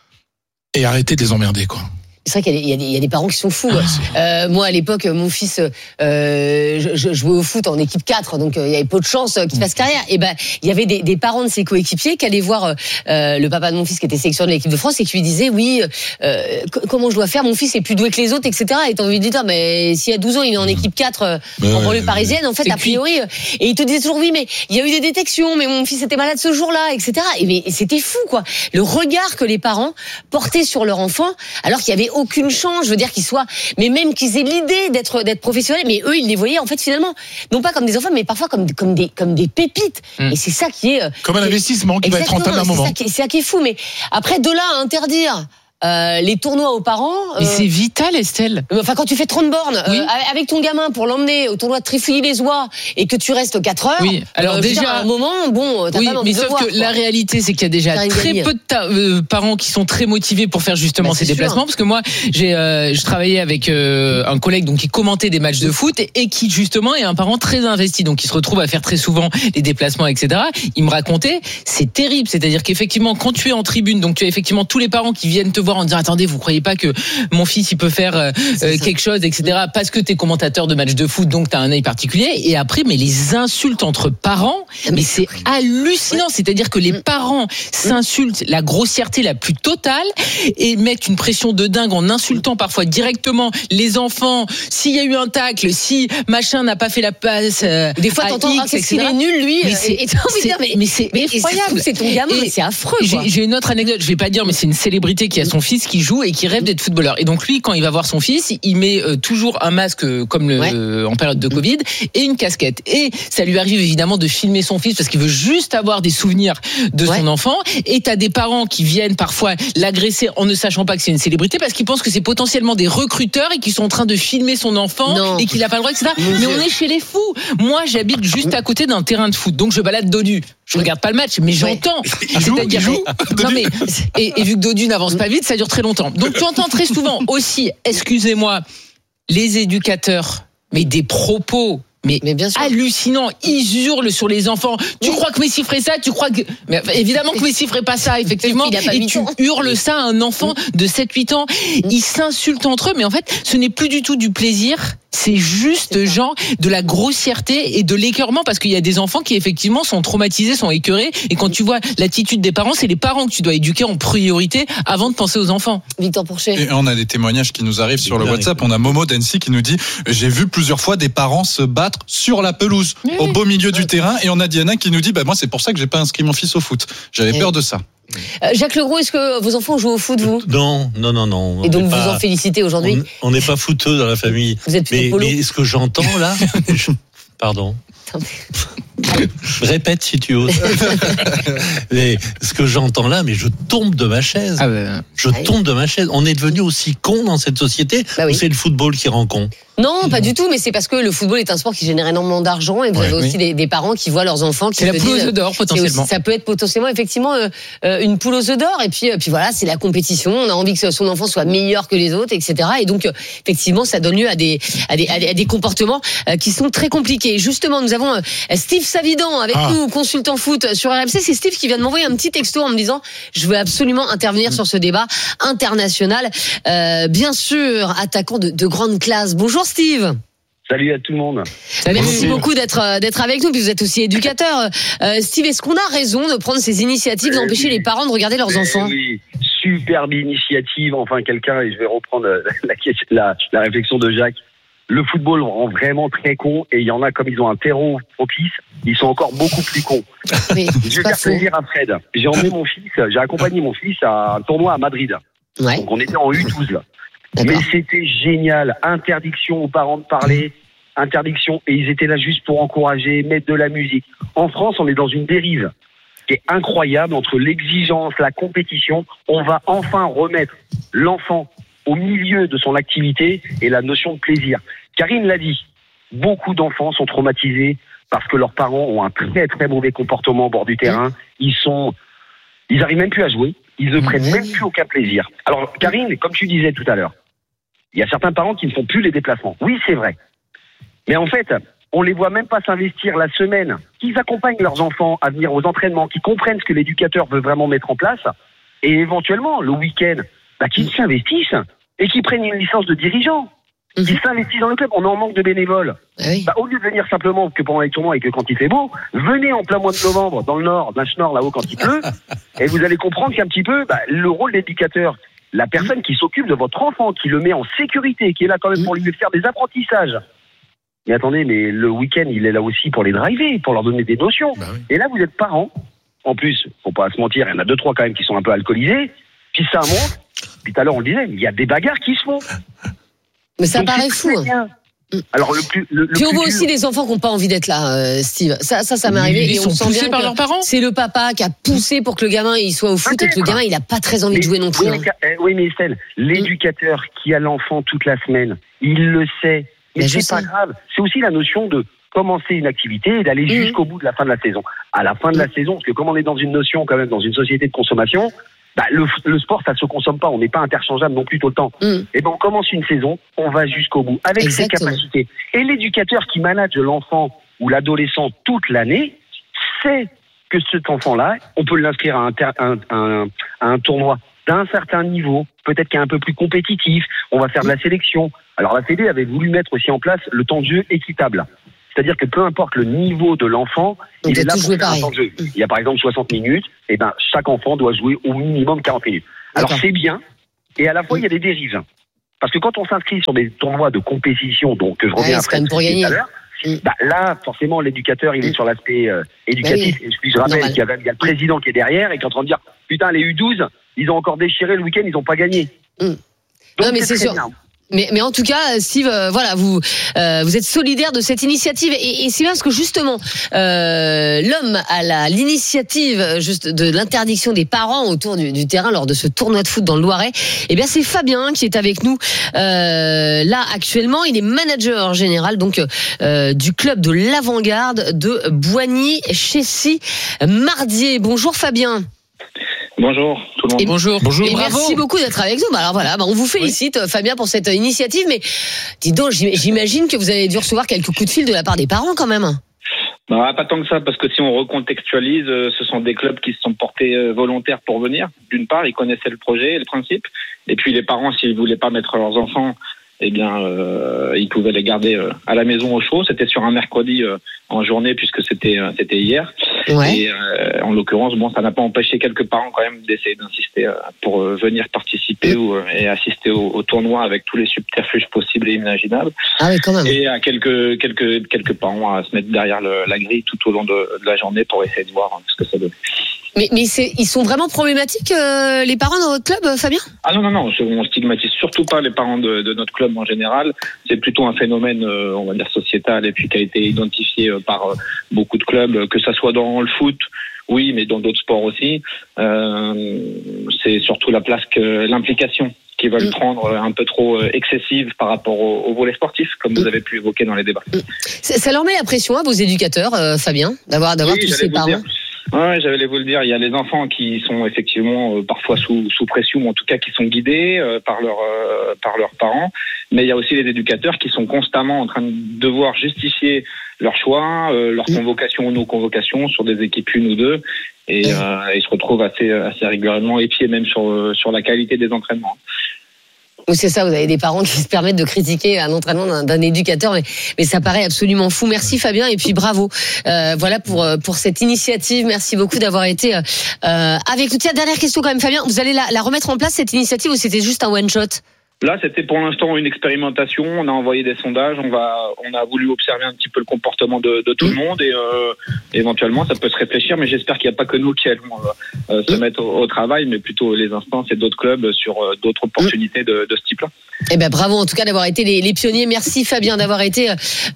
Speaker 10: et arrêter de les emmerder, quoi.
Speaker 2: C'est vrai qu'il y a, des, il, y a des, il y a des parents qui sont fous. Ah, euh, moi, à l'époque, mon fils, euh, je, je jouais au foot en équipe quatre, donc euh, il y avait peu de chance qu'il fasse carrière. Et ben, il y avait des, des parents de ses coéquipiers qui allaient voir euh, le papa de mon fils qui était sélectionné de l'équipe de France et qui lui disaient oui, euh, comment je dois faire, mon fils est plus doué que les autres, et cetera. Et t'as envie de dire, mais s'il y a douze ans, il est en équipe quatre euh, en banlieue parisienne, en fait, a priori. Euh, et il te disait toujours oui, mais il y a eu des détections, mais mon fils était malade ce jour-là, et cetera. Et mais c'était fou, quoi. Le regard que les parents portaient sur leur enfant, alors qu'il y avait aucune chance, je veux dire qu'ils soient, mais même qu'ils aient l'idée d'être d'être professionnels, mais eux ils les voyaient en fait finalement non pas comme des enfants, mais parfois comme comme des comme des pépites. Mmh. Et c'est ça qui est
Speaker 10: comme un investissement qui va être rentable à un moment.
Speaker 2: C'est ça qui, c'est ça qui est fou. Mais après de là à interdire Euh, les tournois aux parents.
Speaker 19: Mais euh, c'est vital, Estelle.
Speaker 2: Enfin, quand tu fais trente bornes oui. euh, avec ton gamin pour l'emmener au tournoi de Trifouilly-les-Oies et que tu restes quatre heures.
Speaker 19: Oui. Alors euh, déjà,
Speaker 2: à un moment, bon, t'as
Speaker 19: oui,
Speaker 2: pas envie
Speaker 19: mais
Speaker 2: de
Speaker 19: sauf
Speaker 2: voir,
Speaker 19: que
Speaker 2: quoi.
Speaker 19: La réalité, c'est qu'il y a déjà très gagné. peu de ta- euh, parents qui sont très motivés pour faire justement bah, ces déplacements. Parce que moi, j'ai, euh, je travaillais avec euh, un collègue donc qui commentait des matchs de foot et, et qui justement est un parent très investi, donc qui se retrouve à faire très souvent les déplacements, et cetera. Il me racontait, c'est terrible. C'est-à-dire qu'effectivement, quand tu es en tribune, donc tu as effectivement tous les parents qui viennent te voir en disant attendez, vous croyez pas que mon fils il peut faire euh, quelque chose, et cetera. Parce que t'es commentateur de matchs de foot, donc t'as un œil particulier. Et après, mais les insultes entre parents, mais c'est hallucinant. C'est-à-dire que les parents s'insultent, la grossièreté la plus totale, et mettent une pression de dingue en insultant parfois directement les enfants. S'il y a eu un tacle, si machin n'a pas fait la passe, euh,
Speaker 2: des fois t'entends
Speaker 19: X,
Speaker 2: ah, qu'est-ce qu'il est nul lui.
Speaker 19: Mais c'est,
Speaker 2: et t'as envie de dire, mais,
Speaker 19: mais c'est
Speaker 2: mais
Speaker 19: effroyable.
Speaker 2: C'est ton gamin, mais c'est affreux. Quoi.
Speaker 19: J'ai, j'ai une autre anecdote. Je vais pas dire, mais c'est une célébrité qui a son fils qui joue et qui rêve d'être footballeur. Et donc lui, quand il va voir son fils, il met euh, toujours un masque euh, comme le, ouais. euh, en période de Covid et une casquette. Et ça lui arrive évidemment de filmer son fils parce qu'il veut juste avoir des souvenirs de ouais. son enfant. Et t'as des parents qui viennent parfois l'agresser en ne sachant pas que c'est une célébrité parce qu'ils pensent que c'est potentiellement des recruteurs et qu'ils sont en train de filmer son enfant non. et qu'il a pas le droit, et cetera. Mon mais Dieu. On est chez les fous. Moi, j'habite juste à côté d'un terrain de foot, donc je balade Dodu. Je regarde pas le match, mais j'entends.
Speaker 18: Il joue,
Speaker 19: C'est-à-dire,
Speaker 18: il joue.
Speaker 19: Non mais et, et vu que Dodu n'avance pas vite, ça dure très longtemps. Donc tu entends très souvent aussi, excusez-moi, les éducateurs, mais des propos. Mais, mais bien sûr. Hallucinant, ils hurlent sur les enfants. Tu oui. crois que Messi ferait ça? Tu crois que mais évidemment que Messi ferait pas ça, effectivement. Et tu hurles ça à un enfant de sept huit ans. Ils s'insultent entre eux, mais en fait, ce n'est plus du tout du plaisir. C'est juste c'est genre de la grossièreté et de l'écœurement parce qu'il y a des enfants qui effectivement sont traumatisés, sont écœurés. Et quand tu vois l'attitude des parents, c'est les parents que tu dois éduquer en priorité avant de penser aux enfants.
Speaker 2: Victor Pourchet.
Speaker 18: Et on a des témoignages qui nous arrivent sur le WhatsApp. On a Momo d'Annecy qui nous dit j'ai vu plusieurs fois des parents se battre sur la pelouse, oui. au beau milieu du terrain. Et on a Diana qui nous dit bah moi c'est pour ça que j'ai pas inscrit mon fils au foot. J'avais oui. peur de ça.
Speaker 2: Euh, Jacques Legros, est-ce que vos enfants jouent au foot, vous?
Speaker 20: Non, non, non, non.
Speaker 2: Et donc vous
Speaker 20: pas,
Speaker 2: en félicitez aujourd'hui?
Speaker 20: On n'est pas footeux dans la famille.
Speaker 2: Vous êtes
Speaker 20: mais,
Speaker 2: polo.
Speaker 20: mais ce que j'entends là, je, pardon. Répète si tu oses. Mais ce que j'entends là, mais je tombe de ma chaise. Ah ben, je ah tombe oui. de ma chaise. On est devenu aussi con dans cette société bah oui. ou c'est le football qui rend con?
Speaker 2: Non, pas du tout, mais c'est parce que le football est un sport qui génère énormément d'argent et vous ouais, avez aussi oui. des, des parents qui voient leurs enfants qui
Speaker 19: c'est la poule aux œufs d'or potentiellement.
Speaker 2: Aussi, ça peut être potentiellement effectivement euh, une poule aux œufs d'or et puis, euh, puis voilà, c'est la compétition. On a envie que son enfant soit meilleur que les autres, et cetera. Et donc euh, effectivement, ça donne lieu à des à des, à des, à des comportements euh, qui sont très compliqués. Justement, nous avons euh, Steve Savidan avec ah. nous, consultant foot sur R M C. C'est Steve qui vient de m'envoyer un petit texto en me disant je veux absolument intervenir mmh. sur ce débat international. Euh, bien sûr, attaquant de, de grande classe. Bonjour Steve.
Speaker 1: Salut à tout le monde.
Speaker 2: Salut, merci Steve. beaucoup d'être d'être avec nous. Puis vous êtes aussi éducateur. Euh, Steve, est-ce qu'on a raison de prendre ces initiatives euh, d'empêcher oui. les parents de regarder leurs enfants?
Speaker 1: Oui, superbe initiative. Enfin, quelqu'un, et je vais reprendre la, la, la réflexion de Jacques. Le football rend vraiment très con, et il y en a comme ils ont un terreau propice, ils sont encore beaucoup plus cons. Oui, je vais faire plaisir à Fred. J'ai emmené mon fils, j'ai accompagné mon fils à un tournoi à Madrid. Ouais. Donc on était en U douze là. D'accord. Mais c'était génial. Interdiction aux parents de parler, interdiction, et ils étaient là juste pour encourager, mettre de la musique. En France, on est dans une dérive qui est incroyable entre l'exigence, la compétition. On va enfin remettre l'enfant au milieu de son activité et la notion de plaisir. Karine l'a dit, beaucoup d'enfants sont traumatisés parce que leurs parents ont un très très mauvais comportement au bord du terrain. Ils sont, ils arrivent même plus à jouer. Ils ne prennent même plus aucun plaisir. Alors, Karine, comme tu disais tout à l'heure, il y a certains parents qui ne font plus les déplacements. Oui, c'est vrai. Mais en fait, on les voit même pas s'investir la semaine, qu'ils accompagnent leurs enfants à venir aux entraînements, qu'ils comprennent ce que l'éducateur veut vraiment mettre en place, et éventuellement, le week-end, bah, qu'ils s'investissent et qu'ils prennent une licence de dirigeant. Ils mmh. s'investissent dans le club. On est en manque de bénévoles. Oui. Bah, au lieu de venir simplement que pendant les tournois et que quand il fait beau, venez en plein mois de novembre dans le nord, d'un schnorr là-haut quand il pleut, et vous allez comprendre qu'un petit peu, bah, le rôle d'éducateur, la personne qui s'occupe de votre enfant, qui le met en sécurité, qui est là quand même pour lui faire des apprentissages. Mais attendez, mais le week-end, il est là aussi pour les driver, pour leur donner des notions. Bah oui. Et là, vous êtes parents. En plus, faut pas se mentir, il y en a deux, trois quand même qui sont un peu alcoolisés. Puis ça monte. Puis tout à l'heure, on le disait, il y a des bagarres qui se font.
Speaker 2: Mais ça Donc, paraît fou.
Speaker 1: Bien. Alors le plus, le, le
Speaker 2: Puis on
Speaker 1: plus
Speaker 2: voit
Speaker 1: dur-
Speaker 2: aussi des enfants qui n'ont pas envie d'être là, euh, Steve. Ça, ça, ça m'est arrivé.
Speaker 19: Ils
Speaker 2: et
Speaker 19: sont
Speaker 2: on sent
Speaker 19: poussés
Speaker 2: bien
Speaker 19: par
Speaker 2: que
Speaker 19: leurs parents.
Speaker 2: C'est le papa qui a poussé pour que le gamin il soit au foot et que le gamin il a pas très envie de jouer non plus.
Speaker 1: Oui, mais, eh, oui, mais Estelle, l'éducateur qui a l'enfant toute la semaine, il le sait. Mais
Speaker 2: Ben, je
Speaker 1: c'est pas
Speaker 2: sais.
Speaker 1: grave. C'est aussi la notion de commencer une activité et d'aller jusqu'au bout de la fin de la saison. À la fin de la saison, parce que comme on est dans une notion, quand même, dans une société de consommation, bah, le, le sport, ça se consomme pas. On n'est pas interchangeable non plus tout le temps. Et ben, on commence une saison, on va jusqu'au bout avec
Speaker 2: Exactement.
Speaker 1: ses capacités. Et l'éducateur qui manage l'enfant ou l'adolescent toute l'année sait que cet enfant-là, on peut l'inscrire à un, ter- un, un, à un tournoi d'un certain niveau, peut-être qui est un peu plus compétitif. On va faire de la sélection. Alors la Fédé avait voulu mettre aussi en place le temps de jeu équitable. C'est-à-dire que peu importe le niveau de l'enfant,
Speaker 2: On
Speaker 1: il
Speaker 2: doit
Speaker 1: est là
Speaker 2: tous
Speaker 1: pour
Speaker 2: jouer
Speaker 1: faire un
Speaker 2: pareil.
Speaker 1: temps de jeu. Il y a par exemple soixante minutes, et ben chaque enfant doit jouer au minimum quarante minutes. Alors
Speaker 2: D'accord.
Speaker 1: c'est bien, et à la fois il y a des dérives. Parce que quand on s'inscrit sur des tournois de compétition, donc je
Speaker 2: Ouais,
Speaker 1: reviens
Speaker 2: c'est
Speaker 1: après
Speaker 2: quand même pour
Speaker 1: tout à
Speaker 2: gagner.
Speaker 1: l'heure, bah, là, forcément, l'éducateur, il est sur l'aspect euh, éducatif.
Speaker 2: Bah oui.
Speaker 1: Et puis, je rappelle
Speaker 2: Normal.
Speaker 1: qu'il y, a, il y a le président qui est derrière et qui est en train de dire putain, les U douze, ils ont encore déchiré le week-end, ils n'ont pas gagné.
Speaker 2: Mm.
Speaker 1: Donc,
Speaker 2: Non, mais c'est
Speaker 1: très
Speaker 2: sûr.
Speaker 1: bien.
Speaker 2: Mais, mais en tout cas, Steve, euh, voilà, vous euh, vous êtes solidaire de cette initiative et, et c'est bien parce que justement, euh, l'homme à la l'initiative euh, juste de l'interdiction des parents autour du, du terrain lors de ce tournoi de foot dans le Loiret. Eh bien, c'est Fabien qui est avec nous euh, là actuellement. Il est manager général donc euh, du club de l'Avant-Garde de Boigny-Chessy-Mardier. Bonjour Fabien.
Speaker 13: Bonjour tout le monde.
Speaker 2: Et-
Speaker 19: Bonjour.
Speaker 2: Et merci beaucoup d'être avec nous. Bah alors voilà, bah on vous félicite Fabien pour cette initiative. Mais dis donc, j'im- j'imagine que vous avez dû recevoir quelques coups de fil de la part des parents quand même.
Speaker 13: Bah, pas tant que ça, parce que si on recontextualise, euh, ce sont des clubs qui se sont portés euh, volontaires pour venir. D'une part, ils connaissaient le projet et le principe. Et puis les parents, s'ils voulaient pas mettre leurs enfants, eh bien, euh, ils pouvaient les garder euh, à la maison au chaud. C'était sur un mercredi euh, en journée, puisque c'était euh, c'était hier.
Speaker 2: Ouais.
Speaker 13: Et euh, en l'occurrence, bon, ça n'a pas empêché quelques parents quand même d'essayer d'insister euh, pour euh, venir participer ou, euh, et assister au, au tournoi avec tous les subterfuges possibles et imaginables.
Speaker 2: Ah oui, quand même.
Speaker 13: Et à quelques quelques quelques parents à se mettre derrière le, la grille tout au long de, de la journée pour essayer de voir ce que ça donne.
Speaker 2: Mais, mais c'est, ils sont vraiment problématiques, euh, les parents dans votre club, euh, Fabien?
Speaker 13: Ah non, non, non, on stigmatise surtout pas les parents de, de notre club en général. C'est plutôt un phénomène, euh, on va dire, sociétal et puis qui a été identifié euh, par euh, beaucoup de clubs, que ça soit dans le foot, oui, mais dans d'autres sports aussi. Euh, c'est surtout la place que l'implication qui veulent mmh. prendre un peu trop excessive par rapport au, au volet sportif, comme mmh. vous avez pu évoquer dans les débats. Mmh.
Speaker 2: Ça leur met la pression à vos éducateurs, euh, Fabien, d'avoir, d'avoir
Speaker 13: oui,
Speaker 2: tous ces parents.
Speaker 13: Ouais, j'allais vous le dire. Il y a les enfants qui sont effectivement euh, parfois sous, sous pression, ou en tout cas qui sont guidés euh, par, leur, euh, par leurs parents. Mais il y a aussi les éducateurs qui sont constamment en train de devoir justifier leur choix, euh, leur convocation ou non convocation sur des équipes une ou deux. Et euh, ils se retrouvent assez, assez régulièrement épiés même sur, sur la qualité des entraînements.
Speaker 2: Oui, c'est ça, vous avez des parents qui se permettent de critiquer un entraînement d'un, d'un éducateur, mais, mais ça paraît absolument fou. Merci Fabien, et puis bravo. Euh, voilà pour, pour cette initiative. Merci beaucoup d'avoir été euh, avec nous. Tiens, dernière question quand même, Fabien. Vous allez la, la remettre en place, cette initiative, ou c'était juste un one-shot ?
Speaker 13: Là, c'était pour l'instant une expérimentation. On a envoyé des sondages. On va, on a voulu observer un petit peu le comportement de, de tout le monde et euh, éventuellement, ça peut se réfléchir. Mais j'espère qu'il n'y a pas que nous qui allons euh, se mettre au, au travail, mais plutôt les instances et d'autres clubs sur euh, d'autres opportunités de, de ce type-là.
Speaker 2: Eh ben bravo en tout cas d'avoir été les, les pionniers. Merci Fabien d'avoir été euh,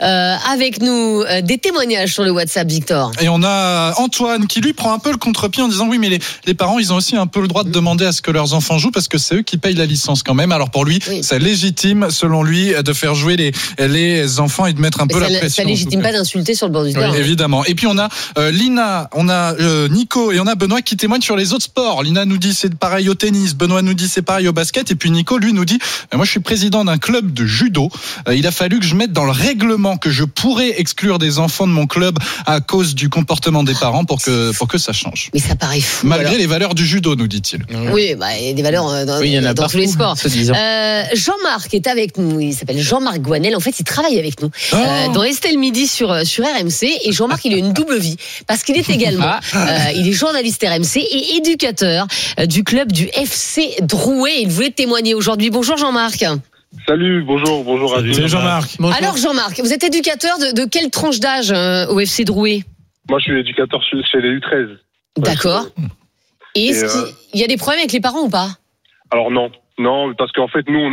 Speaker 2: avec nous. Euh, des témoignages sur le WhatsApp, Victor.
Speaker 18: Et on a Antoine qui lui prend un peu le contre-pied en disant oui, mais les, les parents, ils ont aussi un peu le droit de demander à ce que leurs enfants jouent parce que c'est eux qui payent la licence quand même. Alors pour lui, oui. c'est légitime selon lui de faire jouer les, les enfants et de mettre un mais peu
Speaker 2: ça,
Speaker 18: la pression.
Speaker 2: Ça légitime pas d'insulter sur le bord du terrain.
Speaker 18: Oui, évidemment. Et puis on a euh, Lina, on a euh, Nico et on a Benoît qui témoignent sur les autres sports. Lina nous dit c'est pareil au tennis, Benoît nous dit c'est pareil au basket et puis Nico lui nous dit moi je suis président d'un club de judo. Euh, il a fallu que je mette dans le règlement que je pourrais exclure des enfants de mon club à cause du comportement des parents pour que pour que ça change.
Speaker 2: Mais ça paraît fou.
Speaker 18: Malgré
Speaker 2: alors.
Speaker 18: les valeurs du judo, nous dit-il.
Speaker 2: Oui, bah, il y a des valeurs euh, dans, oui, dans partout, tous les sports. Euh, Jean-Marc est avec nous. Il s'appelle Jean-Marc Gouanel. En fait, il travaille avec nous oh. euh, dans Estelle Midi sur sur R M C. Et Jean-Marc, il a une double vie parce qu'il est également, euh, il est journaliste R M C et éducateur euh, du club du F C Drouet. Il voulait témoigner aujourd'hui. Bonjour Jean-Marc.
Speaker 21: Salut, bonjour, bonjour à tous.
Speaker 5: Salut Jean-Marc. Bonjour.
Speaker 2: Alors Jean-Marc, vous êtes éducateur de, de quelle tranche d'âge euh, au F C Drouet ?
Speaker 21: Moi, je suis éducateur chez les U treize.
Speaker 2: D'accord. Et est-ce
Speaker 21: Et
Speaker 2: qu'il
Speaker 21: euh...
Speaker 2: y a des problèmes avec les parents ou pas ?
Speaker 21: Alors non, non, parce qu'en fait, nous, on est,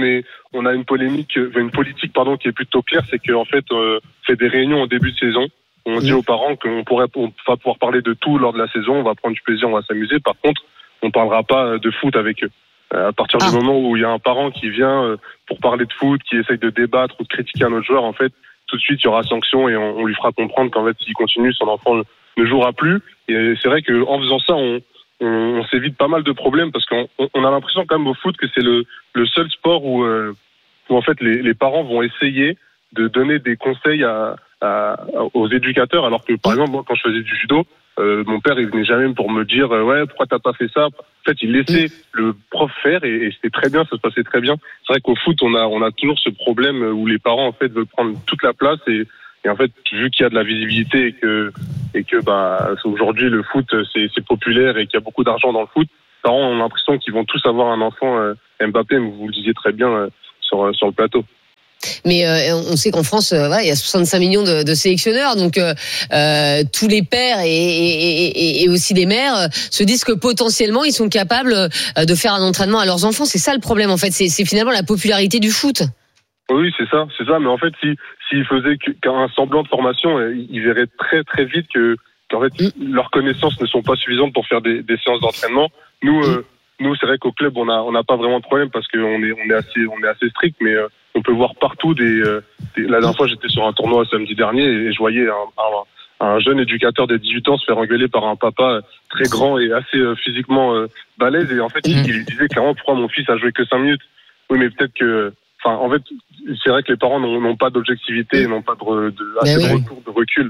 Speaker 21: on a une polémique, une politique pardon qui est plutôt claire, c'est qu'en fait, euh, on fait des réunions au début de saison. On dit aux parents qu'on pourrait, on va pouvoir parler de tout lors de la saison. On va prendre du plaisir, on va s'amuser. Par contre, on parlera pas de foot avec eux. À partir ah. du moment où il y a un parent qui vient pour parler de foot, qui essaye de débattre ou de critiquer un autre joueur, en fait, tout de suite, il y aura sanction et on, on lui fera comprendre qu'en fait, s'il continue, son enfant ne jouera plus. Et c'est vrai qu'en faisant ça, on, on, on s'évite pas mal de problèmes parce qu'on on a l'impression quand même au foot que c'est le, le seul sport où, euh, où en fait, les, les parents vont essayer de donner des conseils à, à, aux éducateurs, alors que, par exemple, moi, quand je faisais du judo, Euh, mon père, il venait jamais pour me dire euh, ouais, pourquoi t'as pas fait ça. En fait, il laissait le prof faire et, et c'était très bien, ça se passait très bien. C'est vrai qu'au foot, on a on a toujours ce problème où les parents en fait veulent prendre toute la place et, et en fait, vu qu'il y a de la visibilité et que et que bah aujourd'hui le foot c'est, c'est populaire et qu'il y a beaucoup d'argent dans le foot, les parents ont l'impression qu'ils vont tous avoir un enfant euh, Mbappé, mais vous le disiez très bien euh, sur sur le plateau.
Speaker 2: Mais euh, on sait qu'en France, euh, voilà, il y a soixante-cinq millions de, de sélectionneurs, donc euh, euh, tous les pères et, et, et, et aussi les mères euh, se disent que potentiellement ils sont capables euh, de faire un entraînement à leurs enfants. C'est ça le problème en fait, c'est, c'est finalement la popularité du foot.
Speaker 21: Oui, c'est ça, c'est ça. Mais en fait, si s'ils faisaient qu'un semblant de formation, ils verraient très très vite que qu'en fait mmh. leurs connaissances ne sont pas suvaisantes pour faire des, des séances d'entraînement. Nous, mmh. euh, nous, c'est vrai qu'au club, on a on n'a pas vraiment de problème parce qu'on est on est assez on est assez strict, mais euh, on peut voir partout des, euh, des. La dernière fois, j'étais sur un tournoi samedi dernier et je voyais un, un, un jeune éducateur de dix-huit ans se faire engueuler par un papa très grand et assez euh, physiquement euh, balèze. Et en fait, il, il disait clairement pourquoi mon fils a joué que cinq minutes. Oui, mais peut-être que. Enfin, en fait, c'est vrai que les parents n'ont, n'ont pas d'objectivité, n'ont pas de, de, assez oui. de retour, de recul.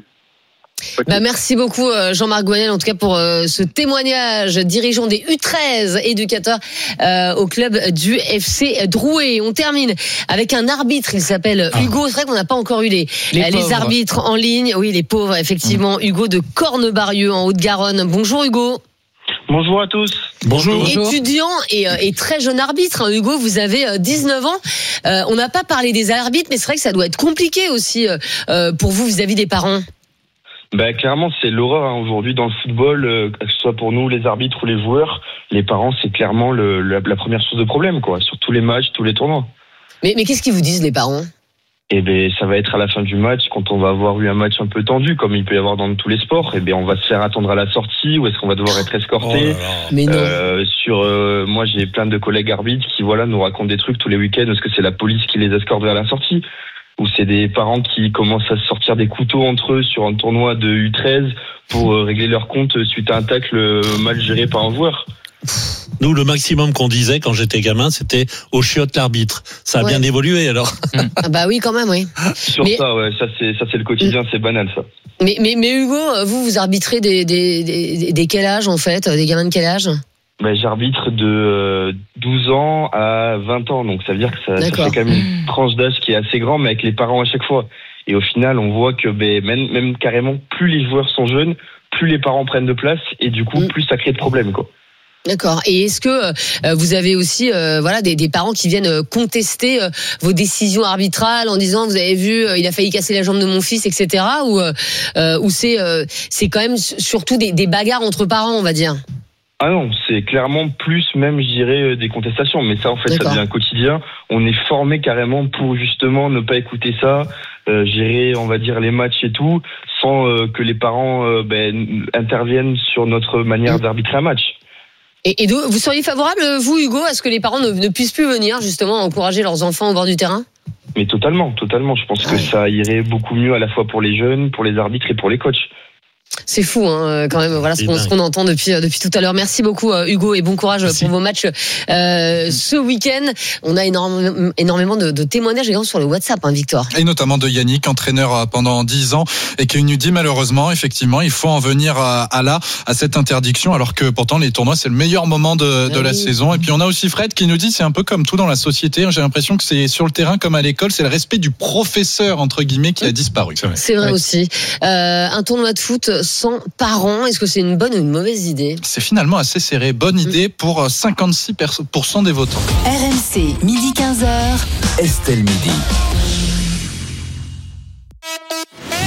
Speaker 2: Bah merci beaucoup Jean-Marc Gouanel en tout cas pour euh, ce témoignage, dirigeant des U treize, éducateur euh, au club du F C Drouet. On termine avec un arbitre, il s'appelle ah. Hugo. C'est vrai qu'on n'a pas encore eu les, les, les arbitres en ligne. Oui, les pauvres, effectivement. Mmh. Hugo de Cornebarieux en Haute-Garonne. Bonjour Hugo.
Speaker 7: Bonjour à tous.
Speaker 2: Bonjour. Étudiant et, et très jeune arbitre, hein, Hugo, vous avez dix-neuf ans. Euh, on n'a pas parlé des arbitres, mais c'est vrai que ça doit être compliqué aussi euh, pour vous vis-à-vis des parents.
Speaker 7: Bah, clairement, c'est l'horreur hein, aujourd'hui dans le football, euh, que ce soit pour nous, les arbitres ou les joueurs. Les parents, c'est clairement le, la, la première source de problème, quoi, sur tous les matchs, tous les tournois.
Speaker 2: Mais, mais qu'est-ce qu'ils vous disent, les parents ?
Speaker 7: Eh ben, ça va être à la fin du match, quand on va avoir eu un match un peu tendu, comme il peut y avoir dans tous les sports. Eh ben, on va se faire attendre à la sortie, ou est-ce qu'on va devoir être escorté ?
Speaker 2: Oh mais non.
Speaker 7: Euh, sur, euh, moi, j'ai plein de collègues arbitres qui, voilà, nous racontent des trucs tous les week-ends. Est-ce que c'est la police qui les escorte vers la sortie ? Ou c'est des parents qui commencent à sortir des couteaux entre eux sur un tournoi de U treize pour euh, régler leur compte suite à un tacle mal géré par un joueur.
Speaker 20: Nous, le maximum qu'on disait quand j'étais gamin, c'était au chiotte l'arbitre. Ça a ouais. bien évolué alors.
Speaker 2: Ah bah oui, quand même, oui.
Speaker 7: Sur mais... ça, ouais, ça c'est ça c'est le quotidien, c'est banal ça.
Speaker 2: Mais mais mais Hugo, vous vous arbitrez des des des, des quel âge en fait, des gamins de quel âge ?
Speaker 7: Ben, j'arbitre de douze ans à vingt ans, donc ça veut dire que ça, ça fait quand même une tranche d'âge qui est assez grande, mais avec les parents à chaque fois. Et au final, on voit que ben, même, même carrément, plus les joueurs sont jeunes, plus les parents prennent de place, et du coup, plus ça crée de problèmes, quoi.
Speaker 2: D'accord. Et est-ce que euh, vous avez aussi euh, voilà des, des parents qui viennent contester euh, vos décisions arbitrales en disant vous avez vu euh, il a failli casser la jambe de mon fils, et cetera. Ou euh, ou c'est euh, c'est quand même surtout des, des bagarres entre parents, on va dire.
Speaker 7: Ah non, c'est clairement plus même, je dirais, des contestations. Mais ça, en fait, D'accord. ça devient un quotidien. On est formé carrément pour justement ne pas écouter ça, euh, gérer, on va dire, les matchs et tout, sans euh, que les parents euh, ben, interviennent sur notre manière mmh. d'arbitrer un match.
Speaker 2: Et, et vous seriez favorable, vous, Hugo, à ce que les parents ne, ne puissent plus venir justement encourager leurs enfants au bord du terrain ?
Speaker 7: Mais totalement, totalement. Je pense ah. que ça irait beaucoup mieux à la fois pour les jeunes, pour les arbitres et pour les coachs.
Speaker 2: C'est fou, hein, quand même. Voilà ce qu'on, ce qu'on entend depuis depuis tout à l'heure. Merci beaucoup, Hugo, et bon courage Merci. pour vos matchs euh, ce week-end. On a énormément, énormément de, de témoignages également sur le WhatsApp, hein, Victor.
Speaker 18: Et notamment de Yannick, entraîneur pendant dix ans, et qui nous dit malheureusement, effectivement, il faut en venir à, à là, à cette interdiction, alors que pourtant les tournois c'est le meilleur moment de, de oui. la saison. Et puis on a aussi Fred qui nous dit c'est un peu comme tout dans la société. J'ai l'impression que c'est sur le terrain comme à l'école, c'est le respect du professeur entre guillemets qui a disparu.
Speaker 2: C'est vrai, c'est vrai oui. aussi. Euh, un tournoi de foot sans parents, est-ce que c'est une bonne ou une mauvaise idée ?
Speaker 18: C'est finalement assez serré. Bonne idée pour cinquante-six pour cent des votants.
Speaker 8: R M C, midi quinze heures.
Speaker 9: Estelle Midi.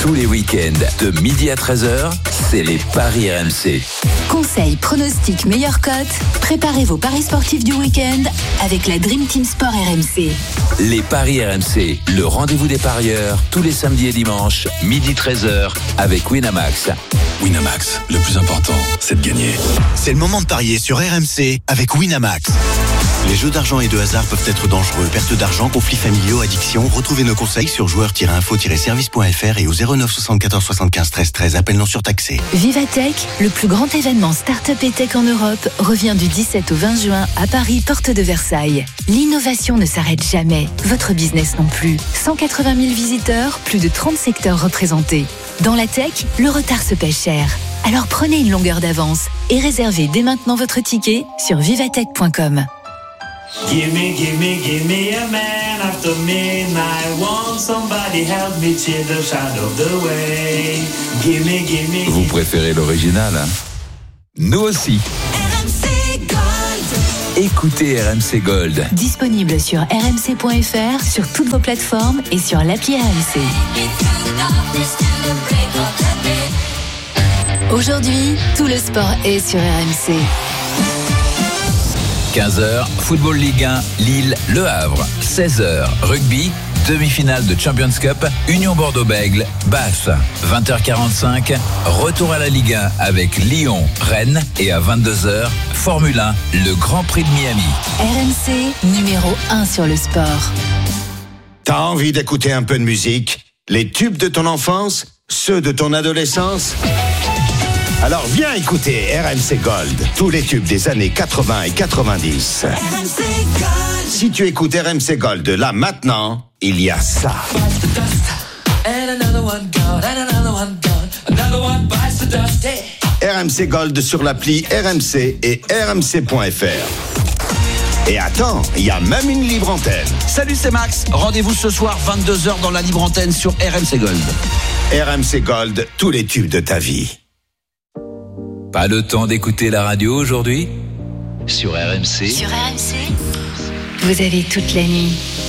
Speaker 9: Tous les week-ends, de midi à treize heures, c'est les paris R M C.
Speaker 8: Conseils, pronostics, meilleures cotes. Préparez vos paris sportifs du week-end avec la Dream Team Sport R M C.
Speaker 9: Les paris R M C, le rendez-vous des parieurs, tous les samedis et dimanches, midi treize heures, avec Winamax.
Speaker 3: Winamax, le plus important, c'est de gagner.
Speaker 22: C'est le moment de parier sur R M C avec Winamax. Les jeux d'argent et de hasard peuvent être dangereux. Perte d'argent, conflits familiaux, addiction. Retrouvez nos conseils sur joueurs tiret info tiret service point f r et au zéro neuf soixante-quatorze soixante-quinze treize treize. Appel non surtaxé.
Speaker 8: Vivatech, le plus grand événement start-up et tech en Europe, revient du dix-sept au vingt juin à Paris, porte de Versailles. L'innovation ne s'arrête jamais. Votre business non plus. cent quatre-vingt mille visiteurs, plus de trente secteurs représentés. Dans la tech, le retard se paie cher. Alors prenez une longueur d'avance et réservez dès maintenant votre ticket sur vivatech point com.
Speaker 23: Gimme, gimme, gimme a man after midnight. Want somebody help me cheer the shadow of the way. Gimme, gimme.
Speaker 9: Vous préférez l'original, hein? Nous aussi.
Speaker 8: R M C Gold.
Speaker 9: Écoutez R M C Gold.
Speaker 8: Disponible sur r m c point f r, sur toutes vos plateformes et sur l'appli R M C. Aujourd'hui, tout le sport est sur R M C.
Speaker 9: quinze heures, Football Ligue un, Lille, Le Havre. seize heures, Rugby, demi-finale de Champions Cup, Union Bordeaux-Bègles, Basse. vingt heures quarante-cinq, retour à la Ligue un avec Lyon, Rennes. Et à vingt-deux heures, Formule un, le Grand Prix de Miami.
Speaker 8: R M C, numéro un sur le sport.
Speaker 11: T'as envie d'écouter un peu de musique? Les tubes de ton enfance? Ceux de ton adolescence? Alors viens écouter R M C Gold, tous les tubes des années quatre-vingts et quatre-vingt-dix.
Speaker 8: R M C Gold.
Speaker 11: Si tu écoutes R M C Gold là maintenant, il y a ça. R M C Gold sur l'appli R M C et r m c point f r. Et attends, il y a même une libre antenne.
Speaker 12: Salut, c'est Max. Rendez-vous ce soir vingt-deux heures dans la libre antenne sur R M C Gold.
Speaker 11: R M C Gold, tous les tubes de ta vie.
Speaker 9: Pas le temps d'écouter la radio aujourd'hui? Sur R M C.
Speaker 8: Sur R M C, vous avez toute la nuit.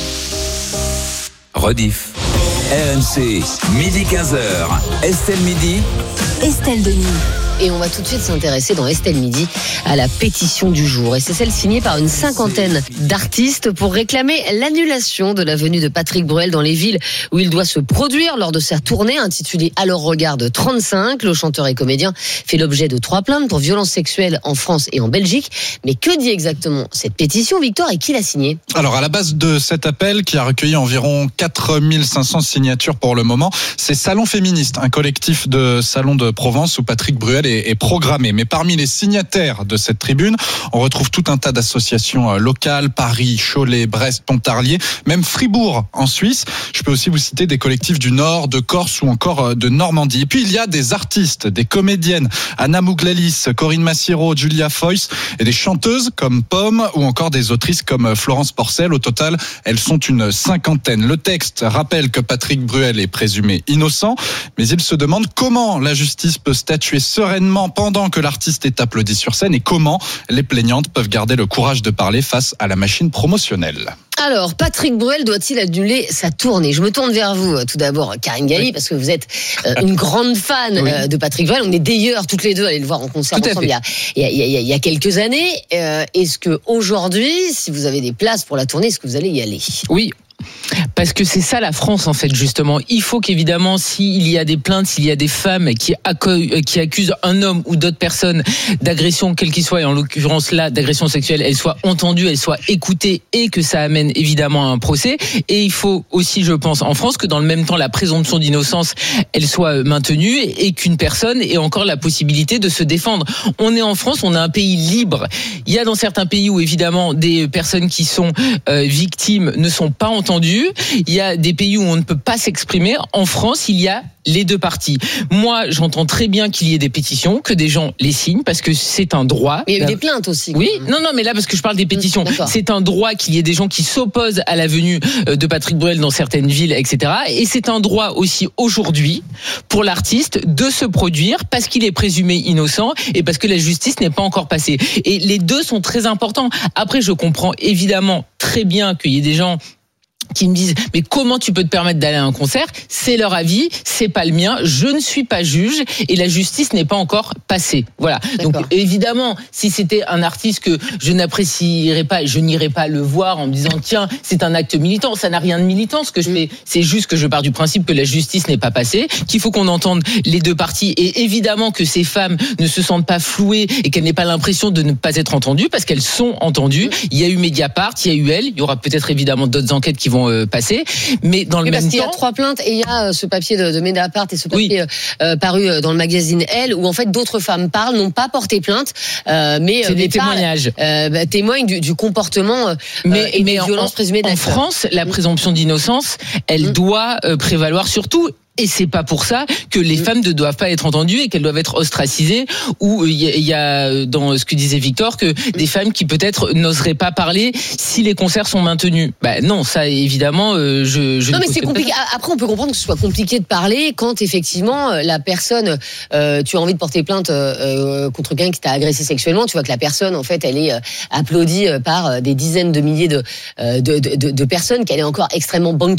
Speaker 9: Rediff. R M C, midi quinze heures. Estelle Midi.
Speaker 8: Estelle Denis.
Speaker 2: Et on va tout de suite s'intéresser dans Estelle Midi à la pétition du jour. Et c'est celle signée par une cinquantaine d'artistes pour réclamer l'annulation de la venue de Patrick Bruel dans les villes où il doit se produire lors de sa tournée intitulée À leur regard de trente-cinq. Le chanteur et comédien fait l'objet de trois plaintes pour violences sexuelles en France et en Belgique. Mais que dit exactement cette pétition, Victor, et qui l'a signée?
Speaker 18: Alors, à la base de cet appel, qui a recueilli environ quatre mille cinq cents signatures pour le moment, c'est Salon Féministe, un collectif de salons de Provence où Patrick Bruel est programmé. Mais parmi les signataires de cette tribune, on retrouve tout un tas d'associations locales, Paris, Cholet, Brest, Pontarlier, même Fribourg en Suisse. Je peux aussi vous citer des collectifs du Nord, de Corse ou encore de Normandie. Et puis il y a des artistes, des comédiennes, Anna Mouglalis, Corinne Massiero, Julia Foyce, et des chanteuses comme Pomme ou encore des autrices comme Florence Porcel. Au total, elles sont une cinquantaine. Le texte rappelle que Patrick Bruel est présumé innocent, mais il se demande comment la justice peut statuer sereinement pendant que l'artiste est applaudi sur scène et comment les plaignantes peuvent garder le courage de parler face à la machine promotionnelle.
Speaker 2: Alors, Patrick Bruel doit-il annuler sa tournée? Je me tourne vers vous, tout d'abord, Karine Galli, oui. parce que vous êtes euh, une grande fan oui. euh, de Patrick Bruel. On est d'ailleurs toutes les deux allées le voir en concert tout ensemble il y, a, il, y a, il, y a, il y a quelques années. Euh, est-ce que aujourd'hui, si vous avez des places pour la tournée, est-ce que vous allez y aller?
Speaker 19: Oui. Parce que c'est ça la France en fait justement. Il faut qu'évidemment s'il y a des plaintes, s'il y a des femmes qui, accueillent, qui accusent un homme ou d'autres personnes d'agression, quel qu'il soit, et en l'occurrence là d'agression sexuelle, elles soient entendues, elles soient écoutées et que ça amène évidemment à un procès. Et il faut aussi, je pense, en France, que dans le même temps la présomption d'innocence elle soit maintenue et qu'une personne ait encore la possibilité de se défendre. On est en France, on est un pays libre. Il y a dans certains pays où évidemment des personnes qui sont euh, victimes ne sont pas entendues. Il y a des pays où on ne peut pas s'exprimer. En France, il y a les deux parties. Moi, j'entends très bien qu'il y ait des pétitions, que des gens les signent, parce que c'est un droit.
Speaker 2: Mais il y a eu des plaintes aussi.
Speaker 19: Oui, non, non, mais là, parce que je parle des pétitions. D'accord. C'est un droit qu'il y ait des gens qui s'opposent à la venue de Patrick Bruel dans certaines villes, et cetera. Et c'est un droit aussi aujourd'hui pour l'artiste de se produire parce qu'il est présumé innocent et parce que la justice n'est pas encore passée. Et les deux sont très importants. Après, je comprends évidemment très bien qu'il y ait des gens qui me disent mais comment tu peux te permettre d'aller à un concert, c'est leur avis, c'est pas le mien, je ne suis pas juge et la justice n'est pas encore passée. Voilà. D'accord. Donc évidemment, si c'était un artiste que je n'apprécierais pas, je n'irais pas le voir en me disant tiens, c'est un acte militant, ça n'a rien de militant ce que je fais, c'est juste que je pars du principe que la justice n'est pas passée, qu'il faut qu'on entende les deux parties et évidemment que ces femmes ne se sentent pas flouées et qu'elles n'aient pas l'impression de ne pas être entendues parce qu'elles sont entendues. Il y a eu Mediapart, il y a eu elle, il y aura peut-être évidemment d'autres enquêtes qui vont euh, passer, mais dans le
Speaker 2: oui,
Speaker 19: même
Speaker 2: parce qu'il
Speaker 19: temps,
Speaker 2: y a trois plaintes et il y a euh, ce papier de, de Mediapart et ce papier oui. euh, paru dans le magazine Elle où en fait d'autres femmes parlent, n'ont pas porté plainte, euh, mais
Speaker 19: c'est des témoignages,
Speaker 2: euh, bah, témoignent du, du comportement euh,
Speaker 19: mais,
Speaker 2: et
Speaker 19: mais
Speaker 2: des violences présumées
Speaker 19: en, en France, la présomption d'innocence, elle mmh. doit euh, prévaloir surtout. Et c'est pas pour ça que les femmes ne doivent pas être entendues et qu'elles doivent être ostracisées. Ou il y a dans ce que disait Victor que des femmes qui peut-être n'oseraient pas parler si les concerts sont maintenus. Bah non, ça évidemment, euh, je. je
Speaker 2: non mais c'est compliqué. Pas. Après, on peut comprendre que ce soit compliqué de parler quand effectivement la personne, euh, tu as envie de porter plainte euh, contre quelqu'un qui t'a agressé sexuellement. Tu vois que la personne, en fait, elle est euh, applaudie par des dizaines de milliers de, euh, de, de, de, de personnes, qu'elle est encore extrêmement bankable.